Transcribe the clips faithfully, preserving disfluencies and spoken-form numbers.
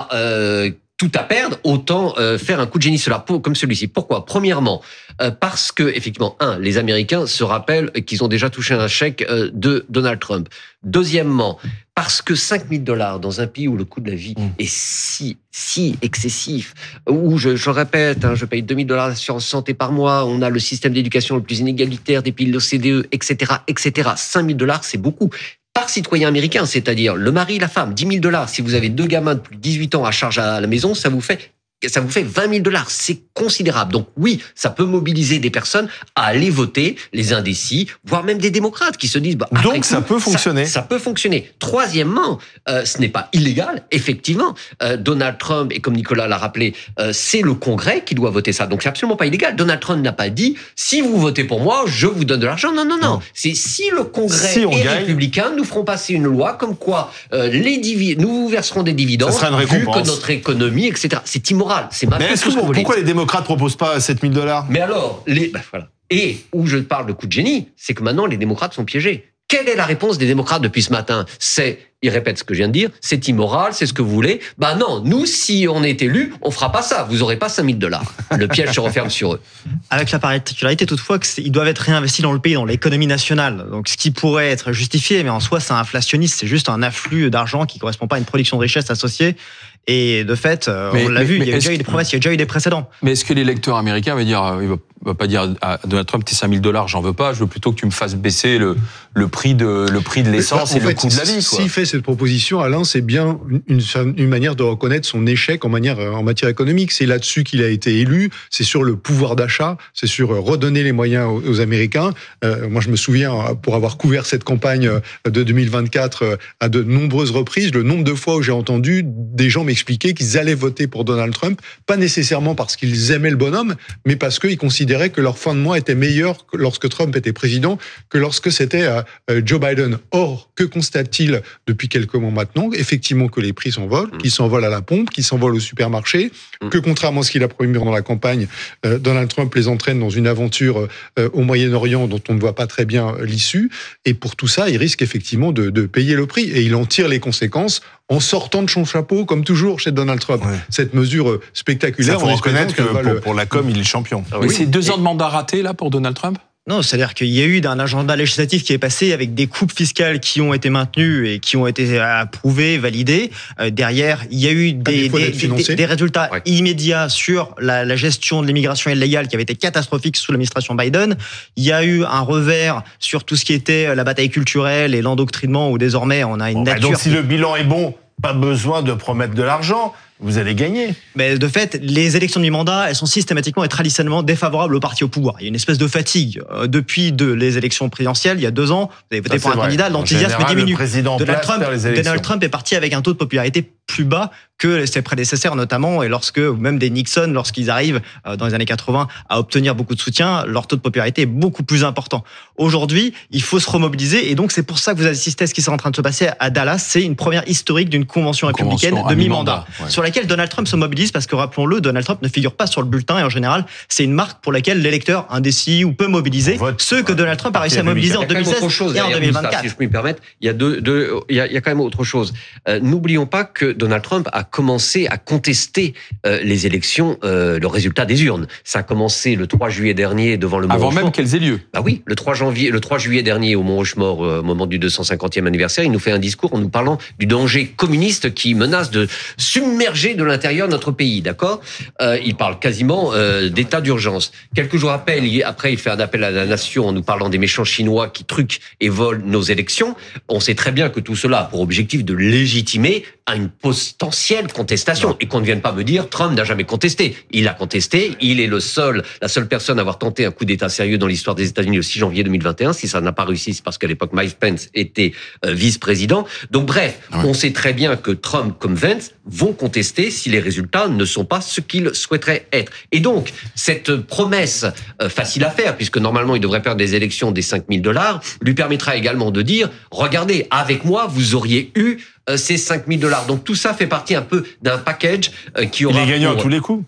euh, tout à perdre, autant euh, faire un coup de génie solaire pour, comme celui-ci. Pourquoi ? Premièrement, euh, parce que effectivement, un, les Américains se rappellent qu'ils ont déjà touché un chèque euh, de Donald Trump. Deuxièmement, parce que cinq mille dollars dans un pays où le coût de la vie mmh. est si si excessif, où je, je répète, hein, je paye deux mille dollars d'assurance santé par mois, on a le système d'éducation le plus inégalitaire des pays de l'O C D E, et cetera, et cetera. cinq mille dollars, c'est beaucoup. Par citoyen américain, c'est-à-dire le mari et la femme, dix mille dollars. Si vous avez deux gamins de plus de dix-huit ans à charge à la maison, ça vous fait ça vous fait vingt mille dollars. C'est considérable. Donc oui, ça peut mobiliser des personnes à aller voter, les indécis, voire même des démocrates qui se disent... Bah, Donc coup, ça peut fonctionner. Ça, ça peut fonctionner. Troisièmement, euh, ce n'est pas illégal. Effectivement, euh, Donald Trump, et comme Nicolas l'a rappelé, euh, c'est le Congrès qui doit voter ça. Donc c'est absolument pas illégal. Donald Trump n'a pas dit, si vous votez pour moi, je vous donne de l'argent. Non, non, non. non. C'est si le Congrès si on est gagne, républicain, nous ferons passer une loi comme quoi euh, les divi- nous vous verserons des dividendes, ça sera une récompense. Vu que notre économie, et cetera. C'est immoral. C'est ma Bon, pourquoi les démocrates proposent pas sept mille dollars ? Mais alors, les, ben voilà. Et où je parle de coup de génie, c'est que maintenant les démocrates sont piégés. Quelle est la réponse des démocrates depuis ce matin ? C'est, ils répètent ce que je viens de dire, c'est immoral, c'est ce que vous voulez. Ben non, nous, si on est élus, on fera pas ça. Vous aurez pas cinq mille dollars. Le piège se referme sur eux. Avec la particularité toutefois qu'ils doivent être réinvestis dans le pays, dans l'économie nationale. Donc ce qui pourrait être justifié, mais en soi c'est inflationniste, c'est juste un afflux d'argent qui correspond pas à une production de richesse associée. Et de fait, mais, on l'a mais, vu, mais il y a déjà eu des promesses, il y a déjà eu des précédents. Mais est-ce que l'électeur américain va dire, il va, va pas dire à Donald Trump, tes cinq mille dollars, j'en veux pas, je veux plutôt que tu me fasses baisser le, le prix de, le prix de l'essence et fait, le coût de la vie. S'il fait cette proposition, Alain, c'est bien une, une manière de reconnaître son échec en, manière, en matière économique. C'est là-dessus qu'il a été élu, c'est sur le pouvoir d'achat, c'est sur redonner les moyens aux, aux Américains. Euh, moi, je me souviens, pour avoir couvert cette campagne de deux mille vingt-quatre à de nombreuses reprises, le nombre de fois où j'ai entendu des gens m'expliquer qu'ils allaient voter pour Donald Trump, pas nécessairement parce qu'ils aimaient le bonhomme, mais parce qu'ils considéraient que leur fin de mois était meilleure lorsque Trump était président que lorsque c'était euh, Joe Biden. Or, que constate-t-il depuis quelques mois maintenant ? Effectivement que les prix s'envolent, mmh. qu'ils s'envolent à la pompe, qu'ils s'envolent au supermarché, mmh. que contrairement à ce qu'il a promis dans la campagne, euh, Donald Trump les entraîne dans une aventure euh, au Moyen-Orient dont on ne voit pas très bien l'issue. Et pour tout ça, il risque effectivement de, de payer le prix. Et il en tire les conséquences en sortant de son chapeau, comme toujours chez Donald Trump. Ouais. Cette mesure spectaculaire... Il faut reconnaître que pour, le... pour la com, il est champion. Ah oui. Mais c'est deux ans de mandat raté, là, pour Donald Trump ? Non, c'est-à-dire qu'il y a eu un agenda législatif qui est passé avec des coupes fiscales qui ont été maintenues et qui ont été approuvées, validées. Euh, derrière, il y a eu des, des, des, des résultats ouais. immédiats sur la, la gestion de l'immigration illégale qui avait été catastrophique sous l'administration Biden. Il y a eu un revers sur tout ce qui était la bataille culturelle et l'endoctrinement où désormais on a une bon, nature... Donc si le bilan est bon, pas besoin de promettre de l'argent. Vous allez gagner. Mais de fait, les élections de mi-mandat, elles sont systématiquement et traditionnellement défavorables au parti au pouvoir. Il y a une espèce de fatigue. Depuis de, les élections présidentielles, il y a deux ans, vous avez voté pour un vrai. candidat, l'enthousiasme diminue. Donald Trump, Donald Trump est parti avec un taux de popularité plus bas que ses prédécesseurs, notamment, et lorsque, ou même des Nixon, lorsqu'ils arrivent dans les années quatre-vingts à obtenir beaucoup de soutien, leur taux de popularité est beaucoup plus important. Aujourd'hui, il faut se remobiliser, et donc c'est pour ça que vous assistez à ce qui est en train de se passer à Dallas. C'est une première historique d'une convention républicaine de mi-mandat, ouais. sur laquelle Donald Trump se mobilise, parce que rappelons-le, Donald Trump ne figure pas sur le bulletin, et en général, c'est une marque pour laquelle l'électeur indécis ou peut mobiliser vote, ceux que Donald Trump a réussi à mobiliser en deux mille seize chose, et en deux mille vingt-quatre. Ça, si je peux me permettre, il y a deux, deux il y a, il y a quand même autre chose. Euh, n'oublions pas que Donald Trump a commencé à contester euh, les élections, euh, le résultat des urnes. Ça a commencé le trois juillet dernier devant le Mont Avant Rushmore. même qu'elles aient lieu. Bah oui, le trois janvier, le trois juillet dernier au Mont Rushmore, euh, au moment du deux cent cinquantième anniversaire, il nous fait un discours en nous parlant du danger communiste qui menace de submerger de l'intérieur notre pays, d'accord ? euh, Il parle quasiment euh, d'état d'urgence. Quelques jours après il, après, il fait un appel à la nation en nous parlant des méchants Chinois qui truquent et volent nos élections. On sait très bien que tout cela a pour objectif de légitimer à une potentielle contestation. Non. Et qu'on ne vienne pas me dire Trump n'a jamais contesté. Il a contesté. Il est le seul, la seule personne à avoir tenté un coup d'État sérieux dans l'histoire des États-Unis le six janvier deux mille vingt et un. Si ça n'a pas réussi, c'est parce qu'à l'époque Mike Pence était euh, vice-président. Donc bref, ouais. on sait très bien que Trump comme Vance vont contester si les résultats ne sont pas ce qu'ils souhaiteraient être. Et donc, cette promesse euh, facile à faire, puisque normalement il devrait perdre des élections des cinq mille dollars, lui permettra également de dire, regardez, avec moi, vous auriez eu euh, ces cinq mille dollars. Donc tout ça fait partie un peu d'un package euh, qui aura... Il est gagnant pour... à tous les coups.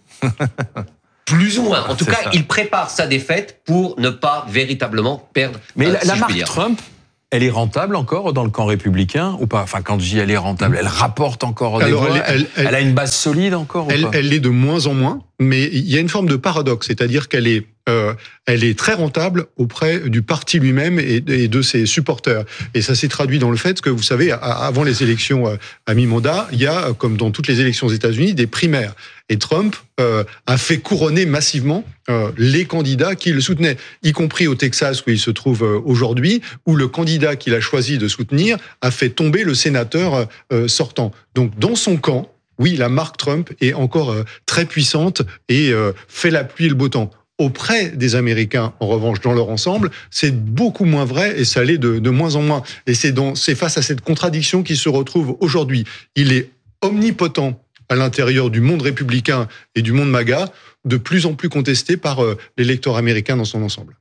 Plus ou moins. En tout C'est cas, ça. il prépare sa défaite pour ne pas véritablement perdre. Mais euh, la, si la je marque puis dire. Trump, elle est rentable encore dans le camp républicain ou pas? Enfin, quand je dis elle est rentable, elle rapporte encore des Alors, voix, elle, elle, elle, elle a une base solide encore elle, ou pas? Elle l'est de moins en moins, mais il y a une forme de paradoxe, c'est-à-dire qu'elle est, euh, elle est très rentable auprès du parti lui-même et, et de ses supporters. Et ça s'est traduit dans le fait que, vous savez, avant les élections à mi-mandat, il y a, comme dans toutes les élections aux États-Unis, des primaires. Et Trump euh, a fait couronner massivement euh, les candidats qui le soutenaient, y compris au Texas où il se trouve euh, aujourd'hui, où le candidat qu'il a choisi de soutenir a fait tomber le sénateur euh, sortant. Donc dans son camp, oui, la marque Trump est encore euh, très puissante et euh, fait la pluie et le beau temps. Auprès des Américains, en revanche, dans leur ensemble, c'est beaucoup moins vrai et ça l'est de, de moins en moins. Et c'est, dans, c'est face à cette contradiction qu'il se retrouve aujourd'hui. Il est omnipotent à l'intérieur du monde républicain et du monde MAGA, de plus en plus contesté par euh, l'électeur américain dans son ensemble.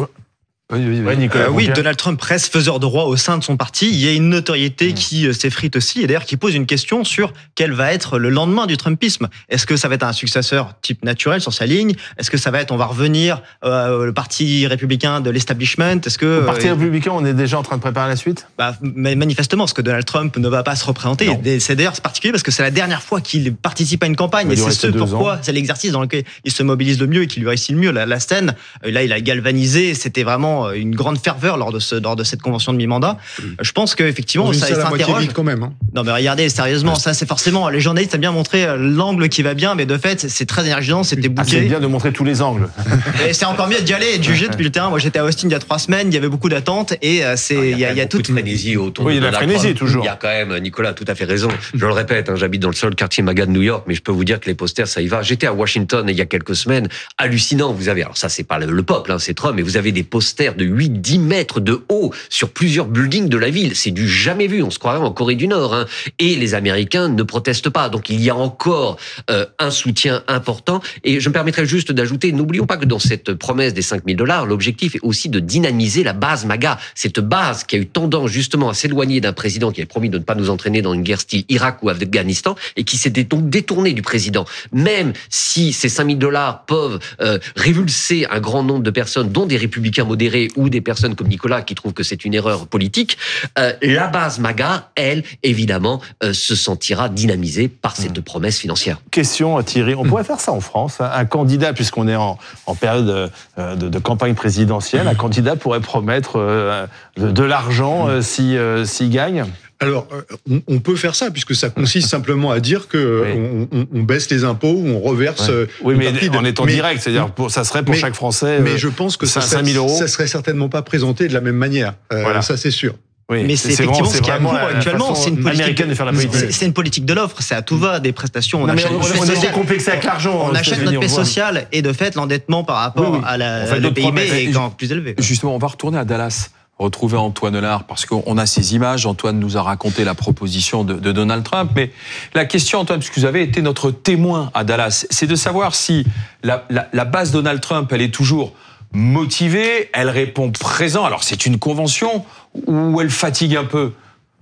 Oui, oui, oui. Ouais, Nicolas Euh, oui, Blanquer. Donald Trump reste faiseur de roi au sein de son parti. Il y a une notoriété mmh. qui euh, s'effrite aussi, et d'ailleurs qui pose une question sur quel va être le lendemain du Trumpisme. Est-ce que ça va être un successeur type naturel sur sa ligne? Est-ce que ça va être, on va revenir euh, le parti républicain de l'establishment? Est-ce que Au Parti euh, républicain, on est déjà en train de préparer la suite? bah, manifestement, parce que Donald Trump ne va pas se représenter. Non. C'est d'ailleurs particulier parce que c'est la dernière fois qu'il participe à une campagne, et c'est ce pourquoi, c'est l'exercice dans lequel il se mobilise le mieux et qui lui réussit le mieux. La, la scène, là, il a galvanisé. C'était vraiment une grande ferveur lors de, ce, lors de cette convention de mi-mandat. Mmh. Je pense qu'effectivement, ça s'interroge. Quand même, hein. Non, mais regardez, sérieusement, ça c'est forcément. Les journalistes aiment bien montrer l'angle qui va bien, mais de fait, c'est très énergisant, c'était bouqué. Ah, c'est bien de montrer tous les angles. Et c'est encore mieux d'y aller et de juger depuis le terrain. Moi, j'étais à Austin il y a trois semaines, il y avait beaucoup d'attentes et c'est. Il y a, y a, y a toute frénésie autour oui, de la frénésie toujours. Il y a quand même, Nicolas a tout à fait raison. Je le répète, hein, j'habite dans le seul quartier MAGA de New York, mais je peux vous dire que les posters, ça y va. J'étais à Washington il y a quelques semaines, hallucinant. Vous avez, alors ça, c'est pas le, le peuple, hein, c'est Trump, mais vous avez des posters de huit dix mètres de haut sur plusieurs buildings de la ville. C'est du jamais vu. On se croirait en Corée du Nord. Hein. Et les Américains ne protestent pas. Donc il y a encore euh, un soutien important. Et je me permettrai juste d'ajouter, n'oublions pas que dans cette promesse des cinq mille dollars, l'objectif est aussi de dynamiser la base MAGA. Cette base qui a eu tendance justement à s'éloigner d'un président qui avait promis de ne pas nous entraîner dans une guerre style Irak ou Afghanistan et qui s'est donc détourné du président. Même si ces cinq mille dollars peuvent euh, révulser un grand nombre de personnes, dont des républicains modérés ou des personnes comme Nicolas qui trouvent que c'est une erreur politique, euh, la base MAGA, elle, évidemment, euh, se sentira dynamisée par cette mmh. promesse financière. Question, Thierry, on mmh. pourrait faire ça en France. Un candidat, puisqu'on est en, en période de, de, de campagne présidentielle, mmh. un candidat pourrait promettre euh, de, de l'argent euh, si, euh, s'il gagne. Alors, on peut faire ça, puisque ça consiste simplement à dire que oui. on, on baisse les impôts ou on reverse. Ouais. Oui, mais de... en étant mais, direct, c'est-à-dire pour, ça serait pour mais, chaque Français. Mais je pense que ça serait, ça serait certainement pas présenté de la même manière. Euh, voilà. Ça, c'est sûr. Oui, mais c'est, c'est effectivement vraiment, ce qu'il y a cours actuellement, c'est une politique de faire la politique. C'est, c'est une politique de l'offre, c'est à tout va, des prestations. On non, achète on, on, on est décomplexé avec l'argent. On achète notre paix sociale et de fait l'endettement par rapport oui, oui. à la, fait, le P I B est encore plus élevé. Justement, on va retourner à Dallas. Retrouver Antoine Lard, parce qu'on a ces images. Antoine nous a raconté la proposition de, de Donald Trump. Mais la question, Antoine, puisque vous avez été notre témoin à Dallas, c'est de savoir si la, la, la base Donald Trump, elle est toujours motivée, elle répond présent. Alors, c'est une convention ou elle fatigue un peu?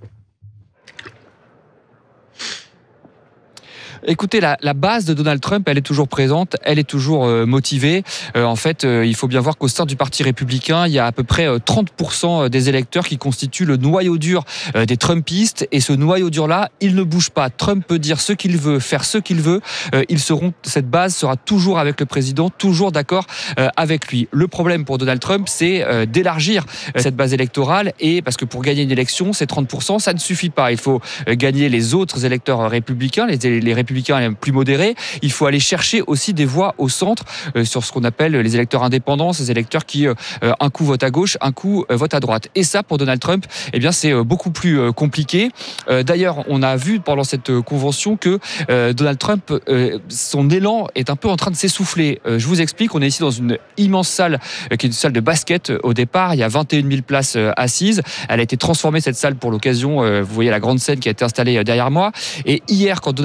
Écoutez, la, la base de Donald Trump, elle est toujours présente, elle est toujours euh, motivée. Euh, en fait, euh, il faut bien voir qu'au sein du Parti républicain, il y a à peu près euh, trente pour cent des électeurs qui constituent le noyau dur euh, des Trumpistes. Et ce noyau dur-là, il ne bouge pas. Trump peut dire ce qu'il veut, faire ce qu'il veut. Euh, ils seront, cette base sera toujours avec le président, toujours d'accord euh, avec lui. Le problème pour Donald Trump, c'est euh, d'élargir euh, cette base électorale. Et parce que pour gagner une élection, ces trente pour cent, ça ne suffit pas. Il faut euh, gagner les autres électeurs républicains, les, les républicains républicain plus modéré, il faut aller chercher aussi des voix au centre euh, sur ce qu'on appelle les électeurs indépendants, ces électeurs qui euh, un coup votent à gauche, un coup euh, votent à droite. Et ça, pour Donald Trump, eh bien, c'est euh, beaucoup plus euh, compliqué. Euh, d'ailleurs, on a vu pendant cette euh, convention que euh, Donald Trump, euh, son élan est un peu en train de s'essouffler. Euh, je vous explique, on est ici dans une immense salle euh, qui est une salle de basket euh, au départ. Il y a vingt et une mille places euh, assises. Elle a été transformée, cette salle, pour l'occasion. Euh, vous voyez la grande scène qui a été installée euh, derrière moi. Et hier, quand Donald Trump a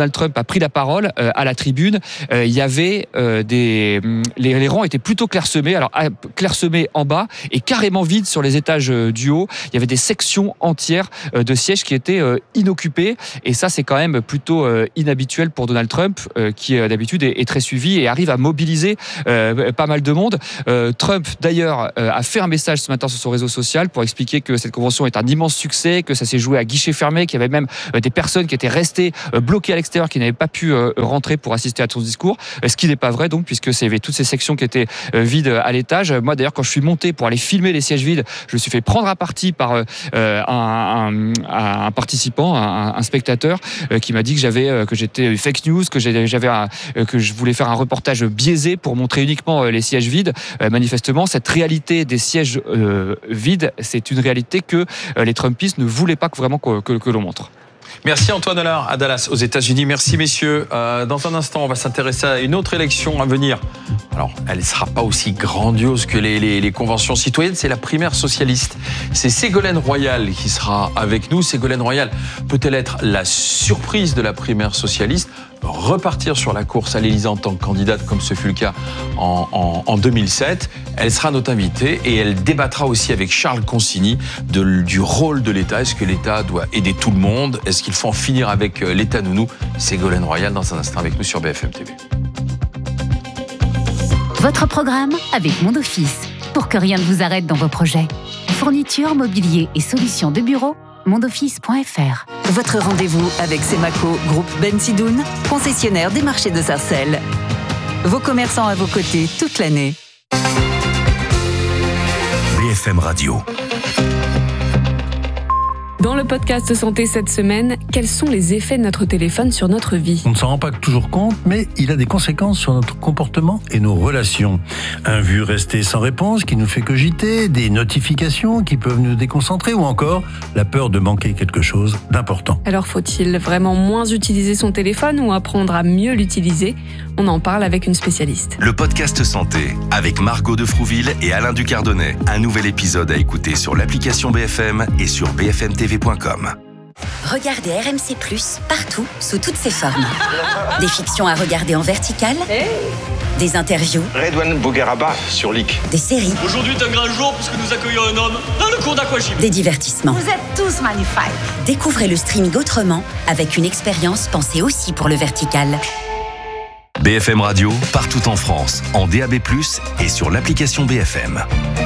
a pris la parole euh, à la tribune. Euh, il y avait euh, des les, les rangs étaient plutôt clairsemés, alors clairsemés en bas et carrément vides sur les étages euh, du haut. Il y avait des sections entières euh, de sièges qui étaient euh, inoccupés, et ça c'est quand même plutôt euh, inhabituel pour Donald Trump, euh, qui euh, d'habitude est, est très suivi et arrive à mobiliser euh, pas mal de monde. Euh, Trump d'ailleurs euh, a fait un message ce matin sur son réseau social pour expliquer que cette convention est un immense succès, que ça s'est joué à guichet fermé, qu'il y avait même euh, des personnes qui étaient restées euh, bloquées à l'extérieur, qui n'avaient pas pu euh, rentrer pour assister à son discours, euh, ce qui n'est pas vrai donc, puisque il y avait toutes ces sections qui étaient euh, vides à l'étage. Moi d'ailleurs, quand je suis monté pour aller filmer les sièges vides, je me suis fait prendre à partie par euh, un, un, un participant, un, un spectateur euh, qui m'a dit que j'avais euh, que j'étais fake news, que j'avais un, euh, que je voulais faire un reportage biaisé pour montrer uniquement euh, les sièges vides. Euh, manifestement, cette réalité des sièges euh, vides, c'est une réalité que euh, les Trumpistes ne voulaient pas que, vraiment que, que, que l'on montre. Merci Antoine Allard à Dallas, aux États-Unis. Merci messieurs. Euh, dans un instant, on va s'intéresser à une autre élection à venir. Alors, elle ne sera pas aussi grandiose que les, les, les conventions citoyennes. C'est la primaire socialiste. C'est Ségolène Royal qui sera avec nous. Ségolène Royal peut-elle être la surprise de la primaire socialiste, repartir sur la course à l'Élysée en tant que candidate, comme ce fut le cas en, en, en deux mille sept. Elle sera notre invitée et elle débattra aussi avec Charles Consigny de, du rôle de l'État. Est-ce que l'État doit aider tout le monde? Est-ce qu'il faut en finir avec l'État nounou? Ségolène Royal dans un instant avec nous sur B F M T V. Votre programme avec Mon Office, pour que rien ne vous arrête dans vos projets. Fourniture, mobilier et solutions de bureau, mondoffice point f r. Votre rendez-vous avec Semaco, groupe Ben Sidoun, concessionnaire des marchés de Sarcelles. Vos commerçants à vos côtés toute l'année. B F M Radio. Dans le podcast Santé cette semaine, quels sont les effets de notre téléphone sur notre vie? On ne s'en rend pas toujours compte, mais il a des conséquences sur notre comportement et nos relations. Un vu resté sans réponse qui nous fait cogiter, des notifications qui peuvent nous déconcentrer ou encore la peur de manquer quelque chose d'important. Alors faut-il vraiment moins utiliser son téléphone ou apprendre à mieux l'utiliser? On en parle avec une spécialiste. Le podcast Santé avec Margot de Frouville et Alain Ducardonnet. Un nouvel épisode à écouter sur l'application B F M et sur b f m t v point com. Regardez R M C plus, partout, sous toutes ses formes. Des fictions à regarder en vertical, des interviews, Redouane Bougueraba sur L I C, des séries. Aujourd'hui est un grand jour puisque nous accueillons un homme dans le cours d'aquagym. Des divertissements. Vous êtes tous magnifiques. Découvrez le streaming autrement, avec une expérience pensée aussi pour le vertical. B F M Radio, partout en France, en D A B plus, et sur l'application B F M.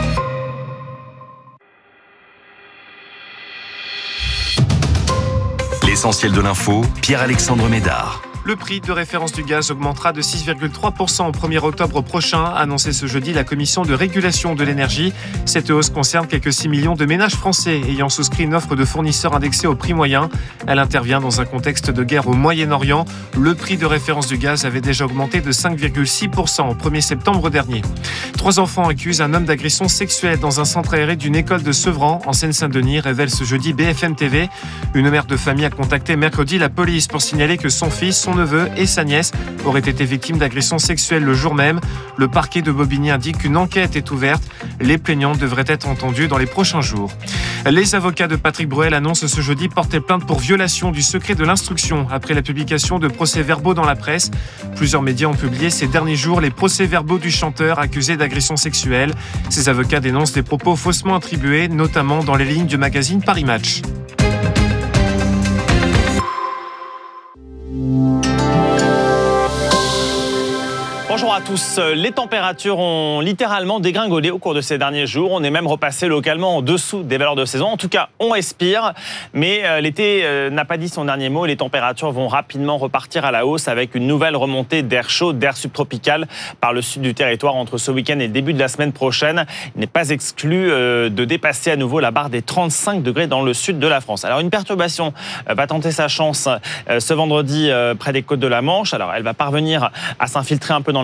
L'essentiel de l'info, Pierre-Alexandre Médard. Le prix de référence du gaz augmentera de six virgule trois pour cent au premier octobre prochain, a annoncé ce jeudi la Commission de régulation de l'énergie. Cette hausse concerne quelques six millions de ménages français ayant souscrit une offre de fournisseurs indexée au prix moyen. Elle intervient dans un contexte de guerre au Moyen-Orient. Le prix de référence du gaz avait déjà augmenté de cinq virgule six pour cent au premier septembre dernier. Trois enfants accusent un homme d'agression sexuelle dans un centre aéré d'une école de Sevran, en Seine-Saint-Denis, révèle ce jeudi B F M T V. Une mère de famille a contacté mercredi la police pour signaler que son fils, son neveu et sa nièce auraient été victimes d'agressions sexuelles le jour même. Le parquet de Bobigny indique qu'une enquête est ouverte. Les plaignants devraient être entendus dans les prochains jours. Les avocats de Patrick Bruel annoncent ce jeudi porter plainte pour violation du secret de l'instruction après la publication de procès-verbaux dans la presse. Plusieurs médias ont publié ces derniers jours les procès-verbaux du chanteur accusé d'agression sexuelle. Ces avocats dénoncent des propos faussement attribués, notamment dans les lignes du magazine Paris Match. Bonjour à tous. Les températures ont littéralement dégringolé au cours de ces derniers jours. On est même repassé localement en dessous des valeurs de saison. En tout cas, on respire. Mais l'été n'a pas dit son dernier mot. Les températures vont rapidement repartir à la hausse avec une nouvelle remontée d'air chaud, d'air subtropical par le sud du territoire entre ce week-end et le début de la semaine prochaine. Il n'est pas exclu de dépasser à nouveau la barre des trente-cinq degrés dans le sud de la France. Alors une perturbation va tenter sa chance ce vendredi près des côtes de la Manche. Alors elle va parvenir à s'infiltrer un peu dans les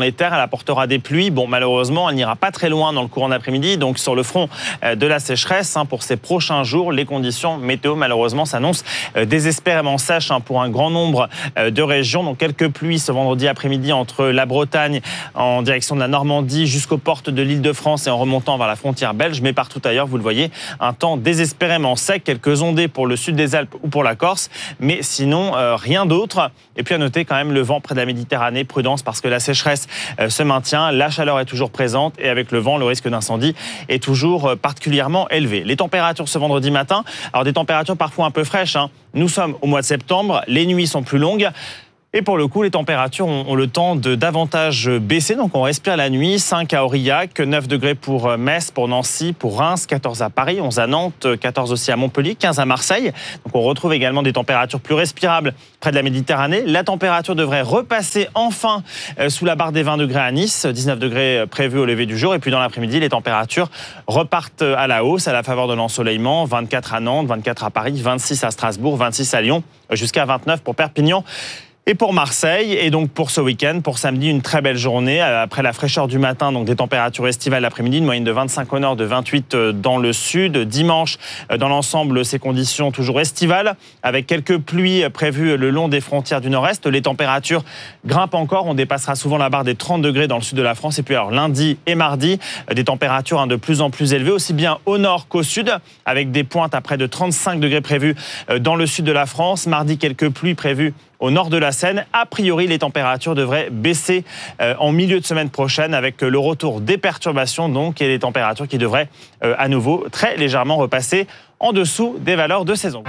les terres, elle apportera des pluies. Bon, malheureusement, elle n'ira pas très loin dans le courant d'après-midi. Donc, sur le front de la sécheresse, hein, pour ces prochains jours, les conditions météo, malheureusement, s'annoncent désespérément sèches hein, pour un grand nombre de régions. Donc, quelques pluies ce vendredi après-midi entre la Bretagne en direction de la Normandie jusqu'aux portes de l'Île-de-France et en remontant vers la frontière belge. Mais partout ailleurs, vous le voyez, un temps désespérément sec. Quelques ondées pour le sud des Alpes ou pour la Corse. Mais sinon, euh, rien d'autre. Et puis à noter quand même le vent près de la Méditerranée. Prudence parce que la sécheresse euh, se maintient. La chaleur est toujours présente. Et avec le vent, le risque d'incendie est toujours euh, particulièrement élevé. Les températures ce vendredi matin, alors des températures parfois un peu fraîches. Hein. Nous sommes au mois de septembre. Les nuits sont plus longues. Et pour le coup, les températures ont, ont le temps de davantage baisser. Donc on respire la nuit. cinq à Aurillac, neuf degrés pour Metz, pour Nancy, pour Reims, quatorze à Paris, onze à Nantes, quatorze aussi à Montpellier, quinze à Marseille. Donc on retrouve également des températures plus respirables près de la Méditerranée. La température devrait repasser enfin sous la barre des vingt degrés à Nice, dix-neuf degrés prévus au lever du jour. Et puis dans l'après-midi, les températures repartent à la hausse à la faveur de l'ensoleillement. vingt-quatre à Nantes, vingt-quatre à Paris, vingt-six à Strasbourg, vingt-six à Lyon, jusqu'à vingt-neuf pour Perpignan. Et pour Marseille, et donc pour ce week-end, pour samedi, une très belle journée. Après la fraîcheur du matin, donc des températures estivales l'après-midi, une moyenne de vingt-cinq au nord, de vingt-huit dans le sud. Dimanche, dans l'ensemble, ces conditions toujours estivales, avec quelques pluies prévues le long des frontières du nord-est. Les températures grimpent encore, on dépassera souvent la barre des trente degrés dans le sud de la France. Et puis alors lundi et mardi, des températures hein, de plus en plus élevées, aussi bien au nord qu'au sud, avec des pointes à près de trente-cinq degrés prévues dans le sud de la France. Mardi, quelques pluies prévues au nord de la Seine. A priori, les températures devraient baisser euh, en milieu de semaine prochaine avec le retour des perturbations donc et les températures qui devraient euh, à nouveau très légèrement repasser en dessous des valeurs de saison.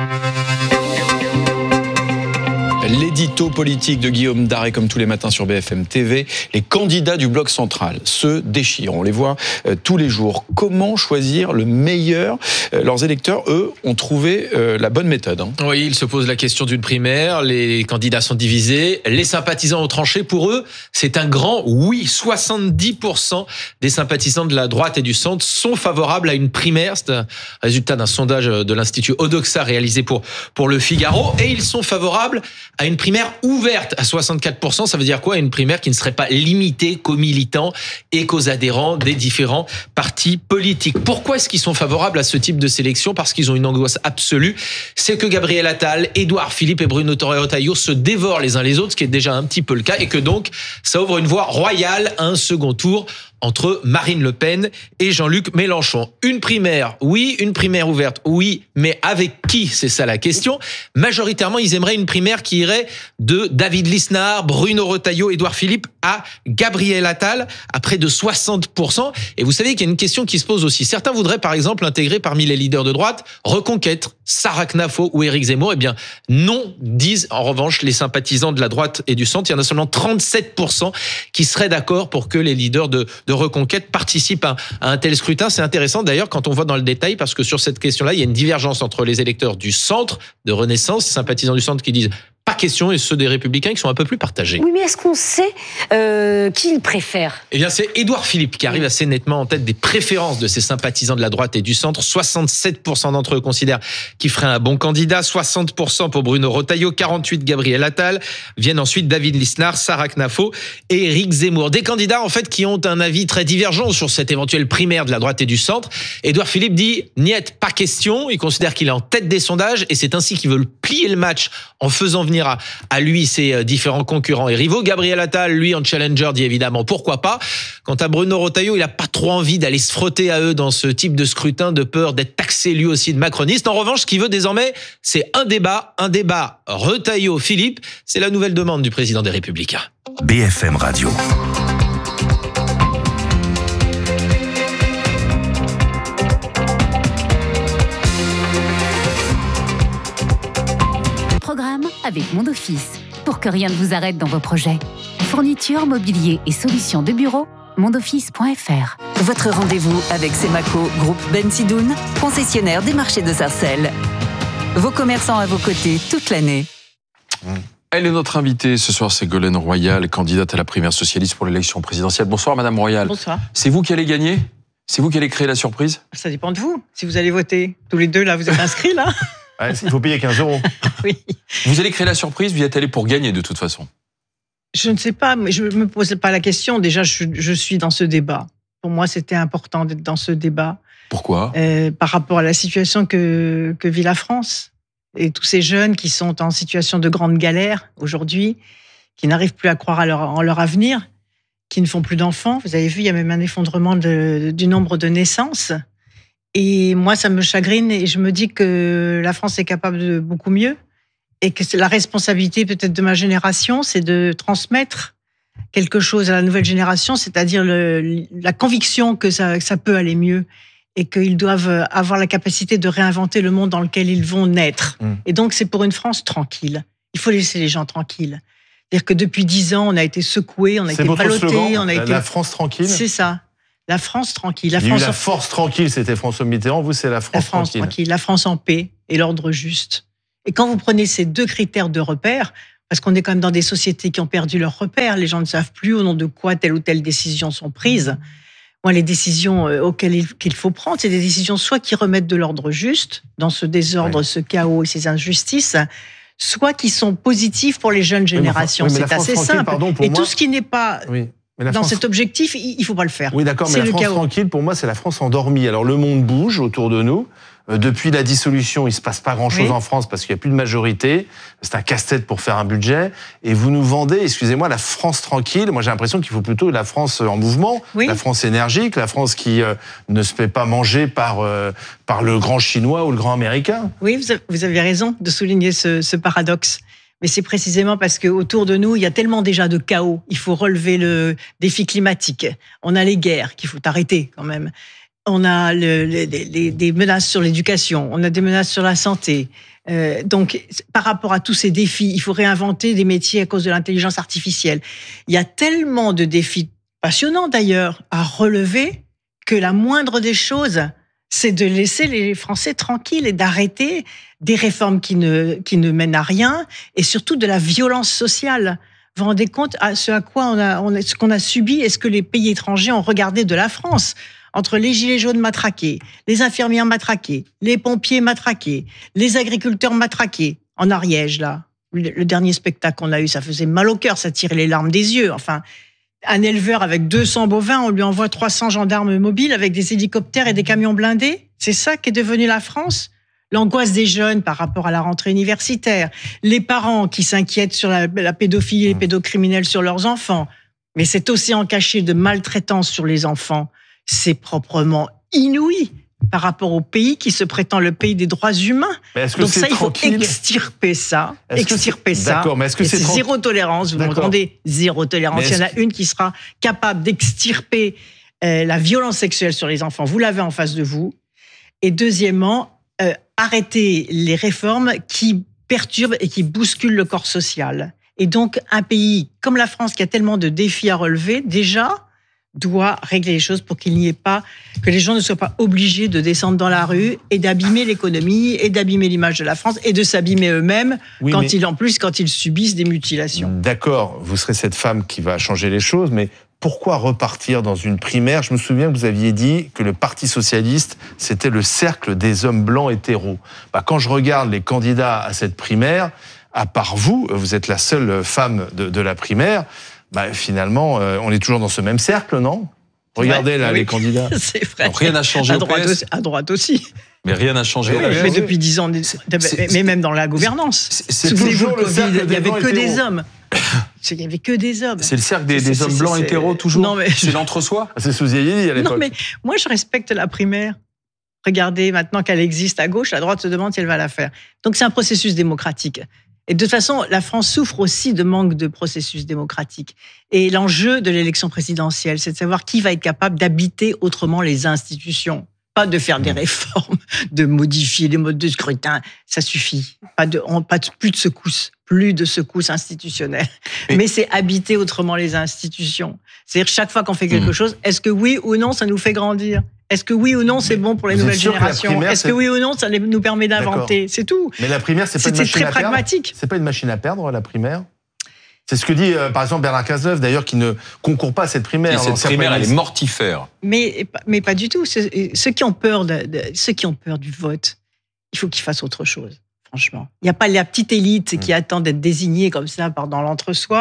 L'édito politique de Guillaume Daré, comme tous les matins sur B F M T V. Les candidats du bloc central se déchirent. On les voit euh, tous les jours. Comment choisir le meilleur ? euh, Leurs électeurs, eux, ont trouvé euh, la bonne méthode. Hein. Oui, ils se posent la question d'une primaire. Les candidats sont divisés. Les sympathisants ont tranché. Pour eux, c'est un grand oui. soixante-dix pour cent des sympathisants de la droite et du centre sont favorables à une primaire. C'est un résultat d'un sondage de l'Institut Odoxa réalisé pour, pour Le Figaro. Et ils sont favorables à une primaire ouverte à soixante-quatre pour cent. Ça veut dire quoi ? Une primaire qui ne serait pas limitée qu'aux militants et qu'aux adhérents des différents partis politiques. Pourquoi est-ce qu'ils sont favorables à ce type de sélection ? Parce qu'ils ont une angoisse absolue. C'est que Gabriel Attal, Édouard Philippe et Bruno Retailleau se dévorent les uns les autres, ce qui est déjà un petit peu le cas, et que donc ça ouvre une voie royale à un second tour entre Marine Le Pen et Jean-Luc Mélenchon. Une primaire, oui, une primaire ouverte, oui, mais avec qui ? C'est ça la question. Majoritairement, ils aimeraient une primaire qui irait de David Lisnard, Bruno Retailleau, Édouard Philippe à Gabriel Attal, à près de soixante pour cent. Et vous savez qu'il y a une question qui se pose aussi. Certains voudraient, par exemple, intégrer parmi les leaders de droite Reconquête, Sarah Knafo ou Éric Zemmour. Eh bien, non, disent en revanche les sympathisants de la droite et du centre. Il y en a seulement trente-sept pour cent qui seraient d'accord pour que les leaders de, de Reconquête participent à, à un tel scrutin. C'est intéressant d'ailleurs quand on voit dans le détail, parce que sur cette question-là, il y a une divergence entre les électeurs du centre de Renaissance, les sympathisants du centre qui disent pas question, et ceux des Républicains qui sont un peu plus partagés. Oui, mais est-ce qu'on sait euh, qui ils préfèrent ? Eh bien, c'est Édouard Philippe qui arrive assez nettement en tête des préférences de ses sympathisants de la droite et du centre. soixante-sept pour cent d'entre eux considèrent qu'il ferait un bon candidat, soixante pour cent pour Bruno Retailleau, quarante-huit pour cent Gabriel Attal. Viennent ensuite David Lisnard, Sarah Knafo et Éric Zemmour. Des candidats, en fait, qui ont un avis très divergent sur cette éventuelle primaire de la droite et du centre. Édouard Philippe dit « Niet, pas question ». Il considère qu'il est en tête des sondages et c'est ainsi qu'ils veulent plier le match en faisant venir à, à lui ses différents concurrents et rivaux. Gabriel Attal, lui, en challenger, dit évidemment pourquoi pas. Quant à Bruno Retailleau, il n'a pas trop envie d'aller se frotter à eux dans ce type de scrutin, de peur d'être taxé lui aussi de macroniste. En revanche, ce qu'il veut désormais, c'est un débat, un débat Retailleau-Philippe. C'est la nouvelle demande du président des Républicains. B F M Radio. Programme avec Mon Office. Pour que rien ne vous arrête dans vos projets. Fourniture, mobilier et solutions de bureau, mondoffice point f r. Votre rendez-vous avec Semaco, groupe Bensidoun, concessionnaire des marchés de Sarcelles. Vos commerçants à vos côtés toute l'année. Elle est notre invitée ce soir, Ségolène Royal, candidate à la primaire socialiste pour l'élection présidentielle. Bonsoir Madame Royal. Bonsoir. C'est vous qui allez gagner ? C'est vous qui allez créer la surprise ? Ça dépend de vous. Si vous allez voter, tous les deux là, vous êtes inscrits là ? Ouais, il faut payer quinze euros. Oui. Vous allez créer la surprise, vous y êtes allé pour gagner de toute façon. Je ne sais pas, mais je ne me pose pas la question. Déjà, je, je suis dans ce débat. Pour moi, c'était important d'être dans ce débat. Pourquoi euh, Par rapport à la situation que, que vit la France. Et tous ces jeunes qui sont en situation de grande galère aujourd'hui, qui n'arrivent plus à croire à leur, en leur avenir, qui ne font plus d'enfants. Vous avez vu, il y a même un effondrement de, du nombre de naissances. Et moi, ça me chagrine et je me dis que la France est capable de beaucoup mieux et que c'est la responsabilité peut-être de ma génération, c'est de transmettre quelque chose à la nouvelle génération, c'est-à-dire le, la conviction que ça, que ça peut aller mieux et qu'ils doivent avoir la capacité de réinventer le monde dans lequel ils vont naître. Mmh. Et donc, c'est pour une France tranquille. Il faut laisser les gens tranquilles. C'est-à-dire que depuis dix ans, on a été secoués, on a c'est été ballottés. On a la, été... la France tranquille. C'est ça. La France tranquille. La Il y France a eu la force tranquille, c'était François Mitterrand. Vous, c'est la France, la France tranquille. tranquille. La France en paix et l'ordre juste. Et quand vous prenez ces deux critères de repère, parce qu'on est quand même dans des sociétés qui ont perdu leurs repères, les gens ne savent plus au nom de quoi telle ou telle décision sont prises. Moi, les décisions auxquelles il, qu'il faut prendre, c'est des décisions soit qui remettent de l'ordre juste dans ce désordre, oui. ce chaos et ces injustices, soit qui sont positives pour les jeunes générations. Oui, mais, oui, mais c'est assez simple. Pardon, pour et moi... tout ce qui n'est pas oui, dans France... cet objectif, il ne faut pas le faire. Oui, d'accord, mais c'est la France chaos. tranquille, pour moi, c'est la France endormie. Alors, le monde bouge autour de nous. Euh, depuis la dissolution, il ne se passe pas grand-chose oui. en France parce qu'il n'y a plus de majorité. C'est un casse-tête pour faire un budget. Et vous nous vendez, excusez-moi, la France tranquille. Moi, j'ai l'impression qu'il faut plutôt la France en mouvement, oui. la France énergique, la France qui euh, ne se fait pas manger par, euh, par le grand chinois ou le grand américain. Oui, vous avez raison de souligner ce, ce paradoxe. Mais c'est précisément parce qu'autour de nous, il y a tellement déjà de chaos. Il faut relever le défi climatique. On a les guerres qu'il faut arrêter quand même. On a le, les, les, des menaces sur l'éducation. On a des menaces sur la santé. Euh, donc, par rapport à tous ces défis, il faut réinventer des métiers à cause de l'intelligence artificielle. Il y a tellement de défis passionnants d'ailleurs à relever que la moindre des choses, c'est de laisser les Français tranquilles et d'arrêter des réformes qui ne, qui ne mènent à rien et surtout de la violence sociale. Vous vous rendez compte à ce à quoi on a, on a, ce qu'on a subi et ce que les pays étrangers ont regardé de la France? Entre les gilets jaunes matraqués, les infirmières matraquées, les pompiers matraqués, les agriculteurs matraqués, en Ariège, là. Le, le dernier spectacle qu'on a eu, ça faisait mal au cœur, ça tirait les larmes des yeux. Enfin, un éleveur avec deux cents bovins, on lui envoie trois cents gendarmes mobiles avec des hélicoptères et des camions blindés. C'est ça qu'est devenue la France? L'angoisse des jeunes par rapport à la rentrée universitaire, les parents qui s'inquiètent sur la, la pédophilie et les pédocriminels sur leurs enfants. Mais cet océan caché de maltraitance sur les enfants, c'est proprement inouï par rapport au pays qui se prétend le pays des droits humains. Donc ça, il faut extirper ça, est-ce extirper ça. D'accord, mais est-ce que c'est, c'est zéro tolérance, vous m'entendez? Zéro tolérance. Il y en a une qui sera capable d'extirper euh, la violence sexuelle sur les enfants. Vous l'avez en face de vous. Et deuxièmement, euh, arrêter les réformes qui perturbent et qui bousculent le corps social. Et donc, un pays comme la France qui a tellement de défis à relever, déjà, doit régler les choses pour qu'il n'y ait pas, que les gens ne soient pas obligés de descendre dans la rue et d'abîmer l'économie et d'abîmer l'image de la France et de s'abîmer eux-mêmes oui, quand mais... ils, en plus, quand ils subissent des mutilations. D'accord, vous serez cette femme qui va changer les choses, mais pourquoi repartir dans une primaire? Je me souviens que vous aviez dit que le Parti socialiste, c'était le cercle des hommes blancs hétéros. Bah, quand je regarde les candidats à cette primaire, à part vous, vous êtes la seule femme de, de la primaire, bah, finalement, euh, on est toujours dans ce même cercle, non? Regardez ouais, là, oui. les candidats. C'est vrai. Donc, rien n'a changé à au droite P S. Aussi, à droite aussi. Mais rien n'a changé oui, au P S. Mais depuis dix ans, c'est, c'est, mais même dans la gouvernance. C'est, c'est toujours le cercle il n'y avait que hétéros. des hommes. Il n'y avait que des hommes. C'est le cercle des, des c'est, hommes c'est, blancs c'est, hétéros, toujours. Non, mais... C'est l'entre-soi. C'est sous Yéyéli à l'époque. Non, mais moi, je respecte la primaire. Regardez, maintenant qu'elle existe à gauche, la droite se demande si elle va la faire. Donc, c'est un processus démocratique. Et de toute façon, la France souffre aussi de manque de processus démocratique. Et l'enjeu de l'élection présidentielle, c'est de savoir qui va être capable d'habiter autrement les institutions. Pas de faire des réformes, de modifier les modes de scrutin. Ça suffit. Pas de, on, pas de, plus de secousses. Plus de secousses institutionnelles. Mais, Mais c'est habiter autrement les institutions. C'est-à-dire, chaque fois qu'on fait quelque mmh. chose, est-ce que oui ou non, ça nous fait grandir? Est-ce que oui ou non, c'est bon pour les nouvelles générations? Primaire, Est-ce que oui ou non, ça nous permet d'inventer? D'accord. C'est tout. Mais la primaire, c'est pas une machine à perdre. C'est très pragmatique. C'est pas une machine à perdre, la primaire? C'est ce que dit, euh, par exemple, Bernard Cazeneuve, d'ailleurs, qui ne concourt pas à cette primaire. Et cette primaire, elle est mortifère. Mais, mais pas du tout. Ceux qui ont peur de, de, ceux qui ont peur du vote, il faut qu'ils fassent autre chose, franchement. Il n'y a pas la petite élite mmh. qui attend d'être désignée comme ça dans l'entre-soi.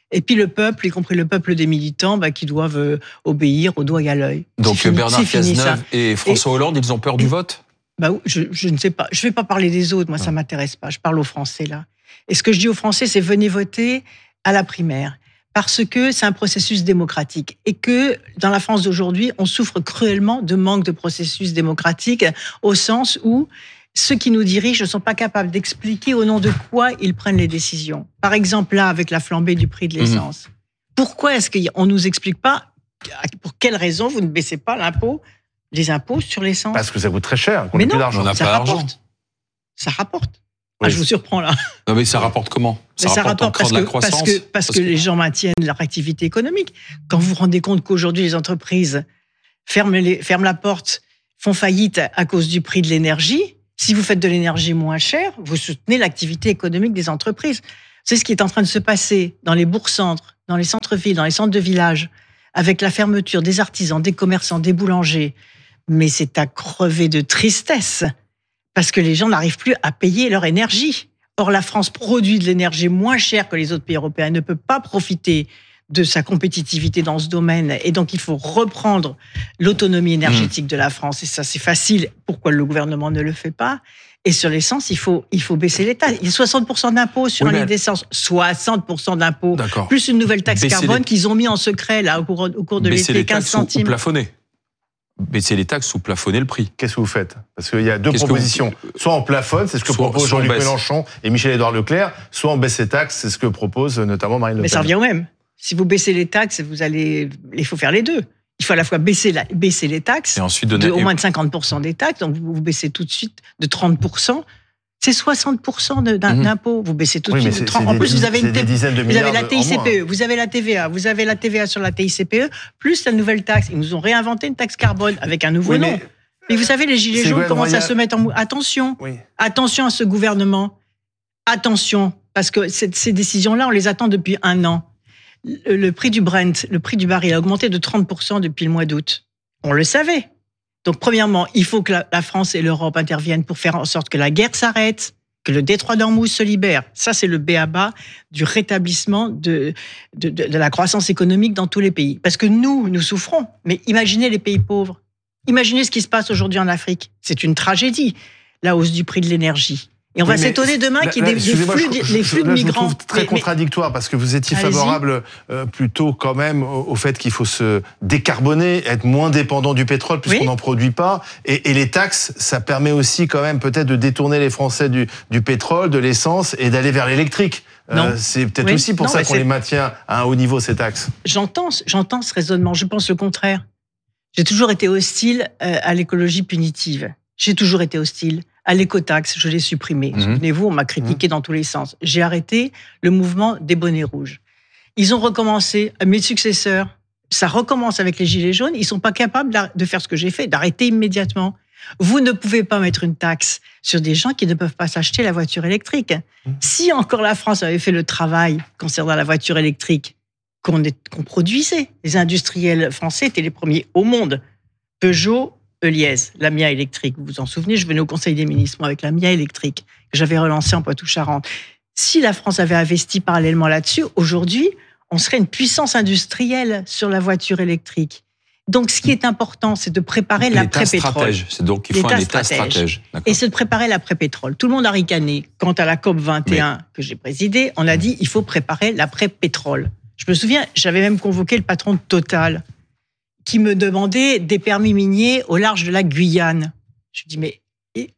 Et puis le peuple, y compris le peuple des militants, bah, qui doivent euh, obéir au doigt et à l'œil. Donc C'est fini, Bernard c'est fini, Cazeneuve ça. et François Et- Hollande, ils ont peur du vote? Bah, je, je ne sais pas. Je ne vais pas parler des autres. Moi, ça ne m'intéresse pas. Je parle aux Français, là. Et ce que je dis aux Français, c'est venez voter à la primaire. Parce que c'est un processus démocratique. Et que dans la France d'aujourd'hui, on souffre cruellement de manque de processus démocratique, au sens où ceux qui nous dirigent ne sont pas capables d'expliquer au nom de quoi ils prennent les décisions. Par exemple, là, avec la flambée du prix de l'essence. Mmh. Pourquoi est-ce qu'on ne nous explique pas pour quelles raisons vous ne baissez pas l'impôt, les impôts sur l'essence? Parce que ça coûte très cher, qu'on mais n'a plus non, d'argent. On n'a ça pas d'argent. rapporte. Ça rapporte. Oui. Ah, je vous surprends là. Non, mais ça rapporte comment? Ça, ça rapporte en parce créant de que, la parce croissance? que, parce que les gens maintiennent leur activité économique. Quand vous vous rendez compte qu'aujourd'hui, les entreprises ferment, les, ferment la porte, font faillite à cause du prix de l'énergie, si vous faites de l'énergie moins chère, vous soutenez l'activité économique des entreprises. C'est ce qui est en train de se passer dans les bourgs-centres, dans les centres-villes, dans les centres de village, avec la fermeture des artisans, des commerçants, des boulangers. Mais c'est à crever de tristesse, parce que les gens n'arrivent plus à payer leur énergie. Or, la France produit de l'énergie moins chère que les autres pays européens, ne peut pas profiter de sa compétitivité dans ce domaine. Et donc, il faut reprendre l'autonomie énergétique mmh. de la France. Et ça, c'est facile. Pourquoi le gouvernement ne le fait pas? Et sur l'essence, il faut, il faut baisser les taxes. Il y a soixante pour cent d'impôts sur oui, un litre d'essence. soixante pour cent d'impôts. D'accord. Plus une nouvelle taxe baisser carbone les... qu'ils ont mis en secret là, au cours, au cours de baisser l'été, quinze centimes. Ou plafonner. Baisser les taxes ou plafonner le prix. Qu'est-ce que vous faites? Parce qu'il y a deux Qu'est-ce propositions. Vous... Soit on plafonne, c'est ce que soit, propose Jean-Luc Mélenchon et Michel-Édouard Leclerc, soit on baisse les taxes, c'est ce que propose notamment Marine Le Pen. Mais ça revient au même. Si vous baissez les taxes, vous allez, il faut faire les deux. Il faut à la fois baisser, la, baisser les taxes, et ensuite donner... de au moins de cinquante pour cent des taxes, donc vous, vous baissez tout de suite de trente pour cent. C'est soixante pour cent d'impôts. Mmh. Vous baissez tout de oui, suite de trente pour cent. En plus, vous avez, une, vous avez la T I C P E, vous avez la T V A, vous avez la T V A sur la T I C P E, plus la nouvelle taxe. Ils nous ont réinventé une taxe carbone avec un nouveau oui, nom. Mais, mais vous savez, les gilets jaunes commencent à se mettre en mouvement. Attention, oui. attention à ce gouvernement. Attention, parce que cette, ces décisions-là, on les attend depuis un an. Le, le prix du Brent, le prix du baril a augmenté de trente pour cent depuis le mois d'août. On le savait. Donc, premièrement, il faut que la, la France et l'Europe interviennent pour faire en sorte que la guerre s'arrête, que le détroit d'Ormuz se libère. Ça, c'est le b a ba du rétablissement de, de, de, de la croissance économique dans tous les pays. Parce que nous, nous souffrons. Mais imaginez les pays pauvres. Imaginez ce qui se passe aujourd'hui en Afrique. C'est une tragédie, la hausse du prix de l'énergie. Et on oui, va s'étonner demain qu'il y ait des, des flux, je, je, les flux de migrants. Je trouve très mais, contradictoire parce que vous étiez favorable euh, plutôt quand même au, au fait qu'il faut se décarboner, être moins dépendant du pétrole puisqu'on oui. n'en produit pas. Et, et les taxes, ça permet aussi quand même peut-être de détourner les Français du, du pétrole, de l'essence et d'aller vers l'électrique. Euh, c'est peut-être oui. aussi pour non, ça qu'on les maintient à un haut niveau, ces taxes. J'entends, j'entends ce raisonnement. Je pense le contraire. J'ai toujours été hostile à l'écologie punitive. J'ai toujours été hostile à l'écotaxe, je l'ai supprimé. Mmh. Souvenez-vous, on m'a critiqué mmh. dans tous les sens. J'ai arrêté le mouvement des bonnets rouges. Ils ont recommencé, mes successeurs, ça recommence avec les gilets jaunes, ils ne sont pas capables de faire ce que j'ai fait, d'arrêter immédiatement. Vous ne pouvez pas mettre une taxe sur des gens qui ne peuvent pas s'acheter la voiture électrique. Mmh. Si encore la France avait fait le travail concernant la voiture électrique qu'on, est, qu'on produisait, les industriels français étaient les premiers au monde. Peugeot, Eliez, la Mia électrique. Vous vous en souvenez, je venais au Conseil des ministres avec la Mia électrique que j'avais relancée en Poitou-Charentes. Si la France avait investi parallèlement là-dessus, aujourd'hui, on serait une puissance industrielle sur la voiture électrique. Donc, ce qui est important, c'est de préparer l'après-pétrole. C'est donc il faut un État stratège. Et c'est de préparer l'après-pétrole. Tout le monde a ricané. Quant à la COP vingt et un Mais... que j'ai présidée, on a dit il faut préparer l'après-pétrole. Je me souviens, j'avais même convoqué le patron de Total, qui me demandait des permis miniers au large de la Guyane. Je dis, mais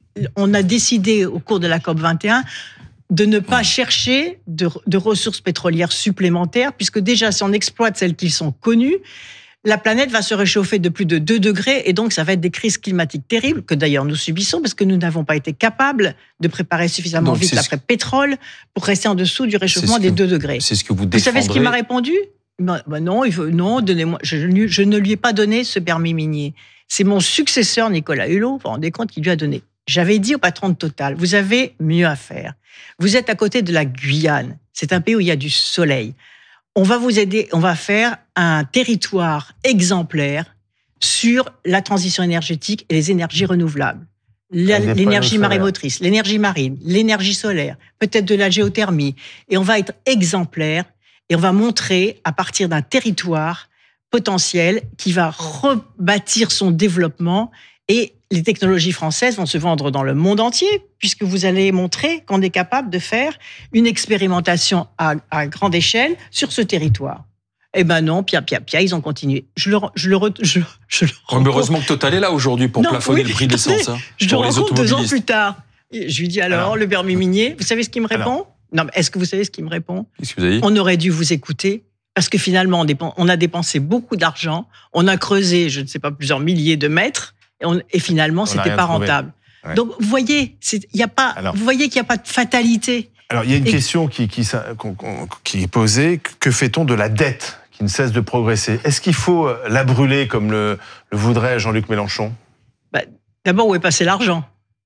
on a décidé au cours de la COP vingt et un de ne pas chercher de, de ressources pétrolières supplémentaires, puisque déjà, si on exploite celles qui sont connues, la planète va se réchauffer de plus de deux degrés, et donc ça va être des crises climatiques terribles, que d'ailleurs nous subissons, parce que nous n'avons pas été capables de préparer suffisamment donc, vite l'après-pétrole pour rester en dessous du réchauffement des deux degrés. C'est ce que vous défendrez. Vous savez ce qu'il m'a répondu ? Ben, ben non, il faut, non, donnez-moi. Je, je ne lui ai pas donné ce permis minier. C'est mon successeur, Nicolas Hulot, vous vous rendez compte, qui lui a donné. J'avais dit au patron de Total, vous avez mieux à faire. Vous êtes à côté de la Guyane. C'est un pays où il y a du soleil. On va vous aider, on va faire un territoire exemplaire sur la transition énergétique et les énergies renouvelables. La, l'énergie marémotrice, l'énergie marine, l'énergie solaire, peut-être de la géothermie. Et on va être exemplaire. et on va montrer à partir d'un territoire potentiel qui va rebâtir son développement, et les technologies françaises vont se vendre dans le monde entier, puisque vous allez montrer qu'on est capable de faire une expérimentation à, à grande échelle sur ce territoire. Eh ben non, pia, pia, pia, ils ont continué. Je le, je le, je, je le oh, mais heureusement que Total est là aujourd'hui pour non, plafonner oui, le prix de l'essence. Hein, je le rencontre deux ans plus tard. Et je lui dis alors, alors, le permis minier, vous savez ce qu'il me répond alors, non, mais est-ce que vous savez ce qu'il me répond? Qu'est-ce que vous avez dit? On aurait dû vous écouter. Parce que finalement, on a dépensé beaucoup d'argent, on a creusé, je ne sais pas, plusieurs milliers de mètres, et, on, et finalement, ce n'était pas rentable. Ouais. Donc, vous voyez, y a pas, alors, vous voyez qu'il n'y a pas de fatalité. Alors, il y a une et, question qui, qui, qui est posée. Que fait-on de la dette qui ne cesse de progresser? Est-ce qu'il faut la brûler comme le, le voudrait Jean-Luc Mélenchon? bah, D'abord, où est passé l'argent?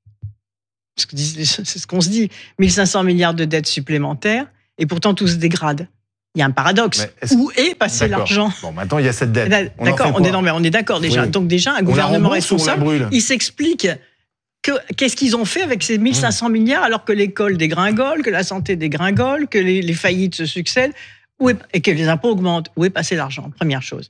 C'est ce qu'on se dit. mille cinq cents milliards de dettes supplémentaires, et pourtant, tout se dégrade. Il y a un paradoxe. Est où est passé l'argent? Bon, maintenant, il y a cette dette. D'accord, on, on est, non, mais on est d'accord déjà. Oui. Donc déjà, un gouvernement responsable, il s'explique que, qu'est-ce qu'ils ont fait avec ces mille cinq cents mmh. milliards alors que l'école dégringole, que la santé dégringole, que les, les faillites se succèdent où est, et que les impôts augmentent. Où est passé l'argent? Première chose.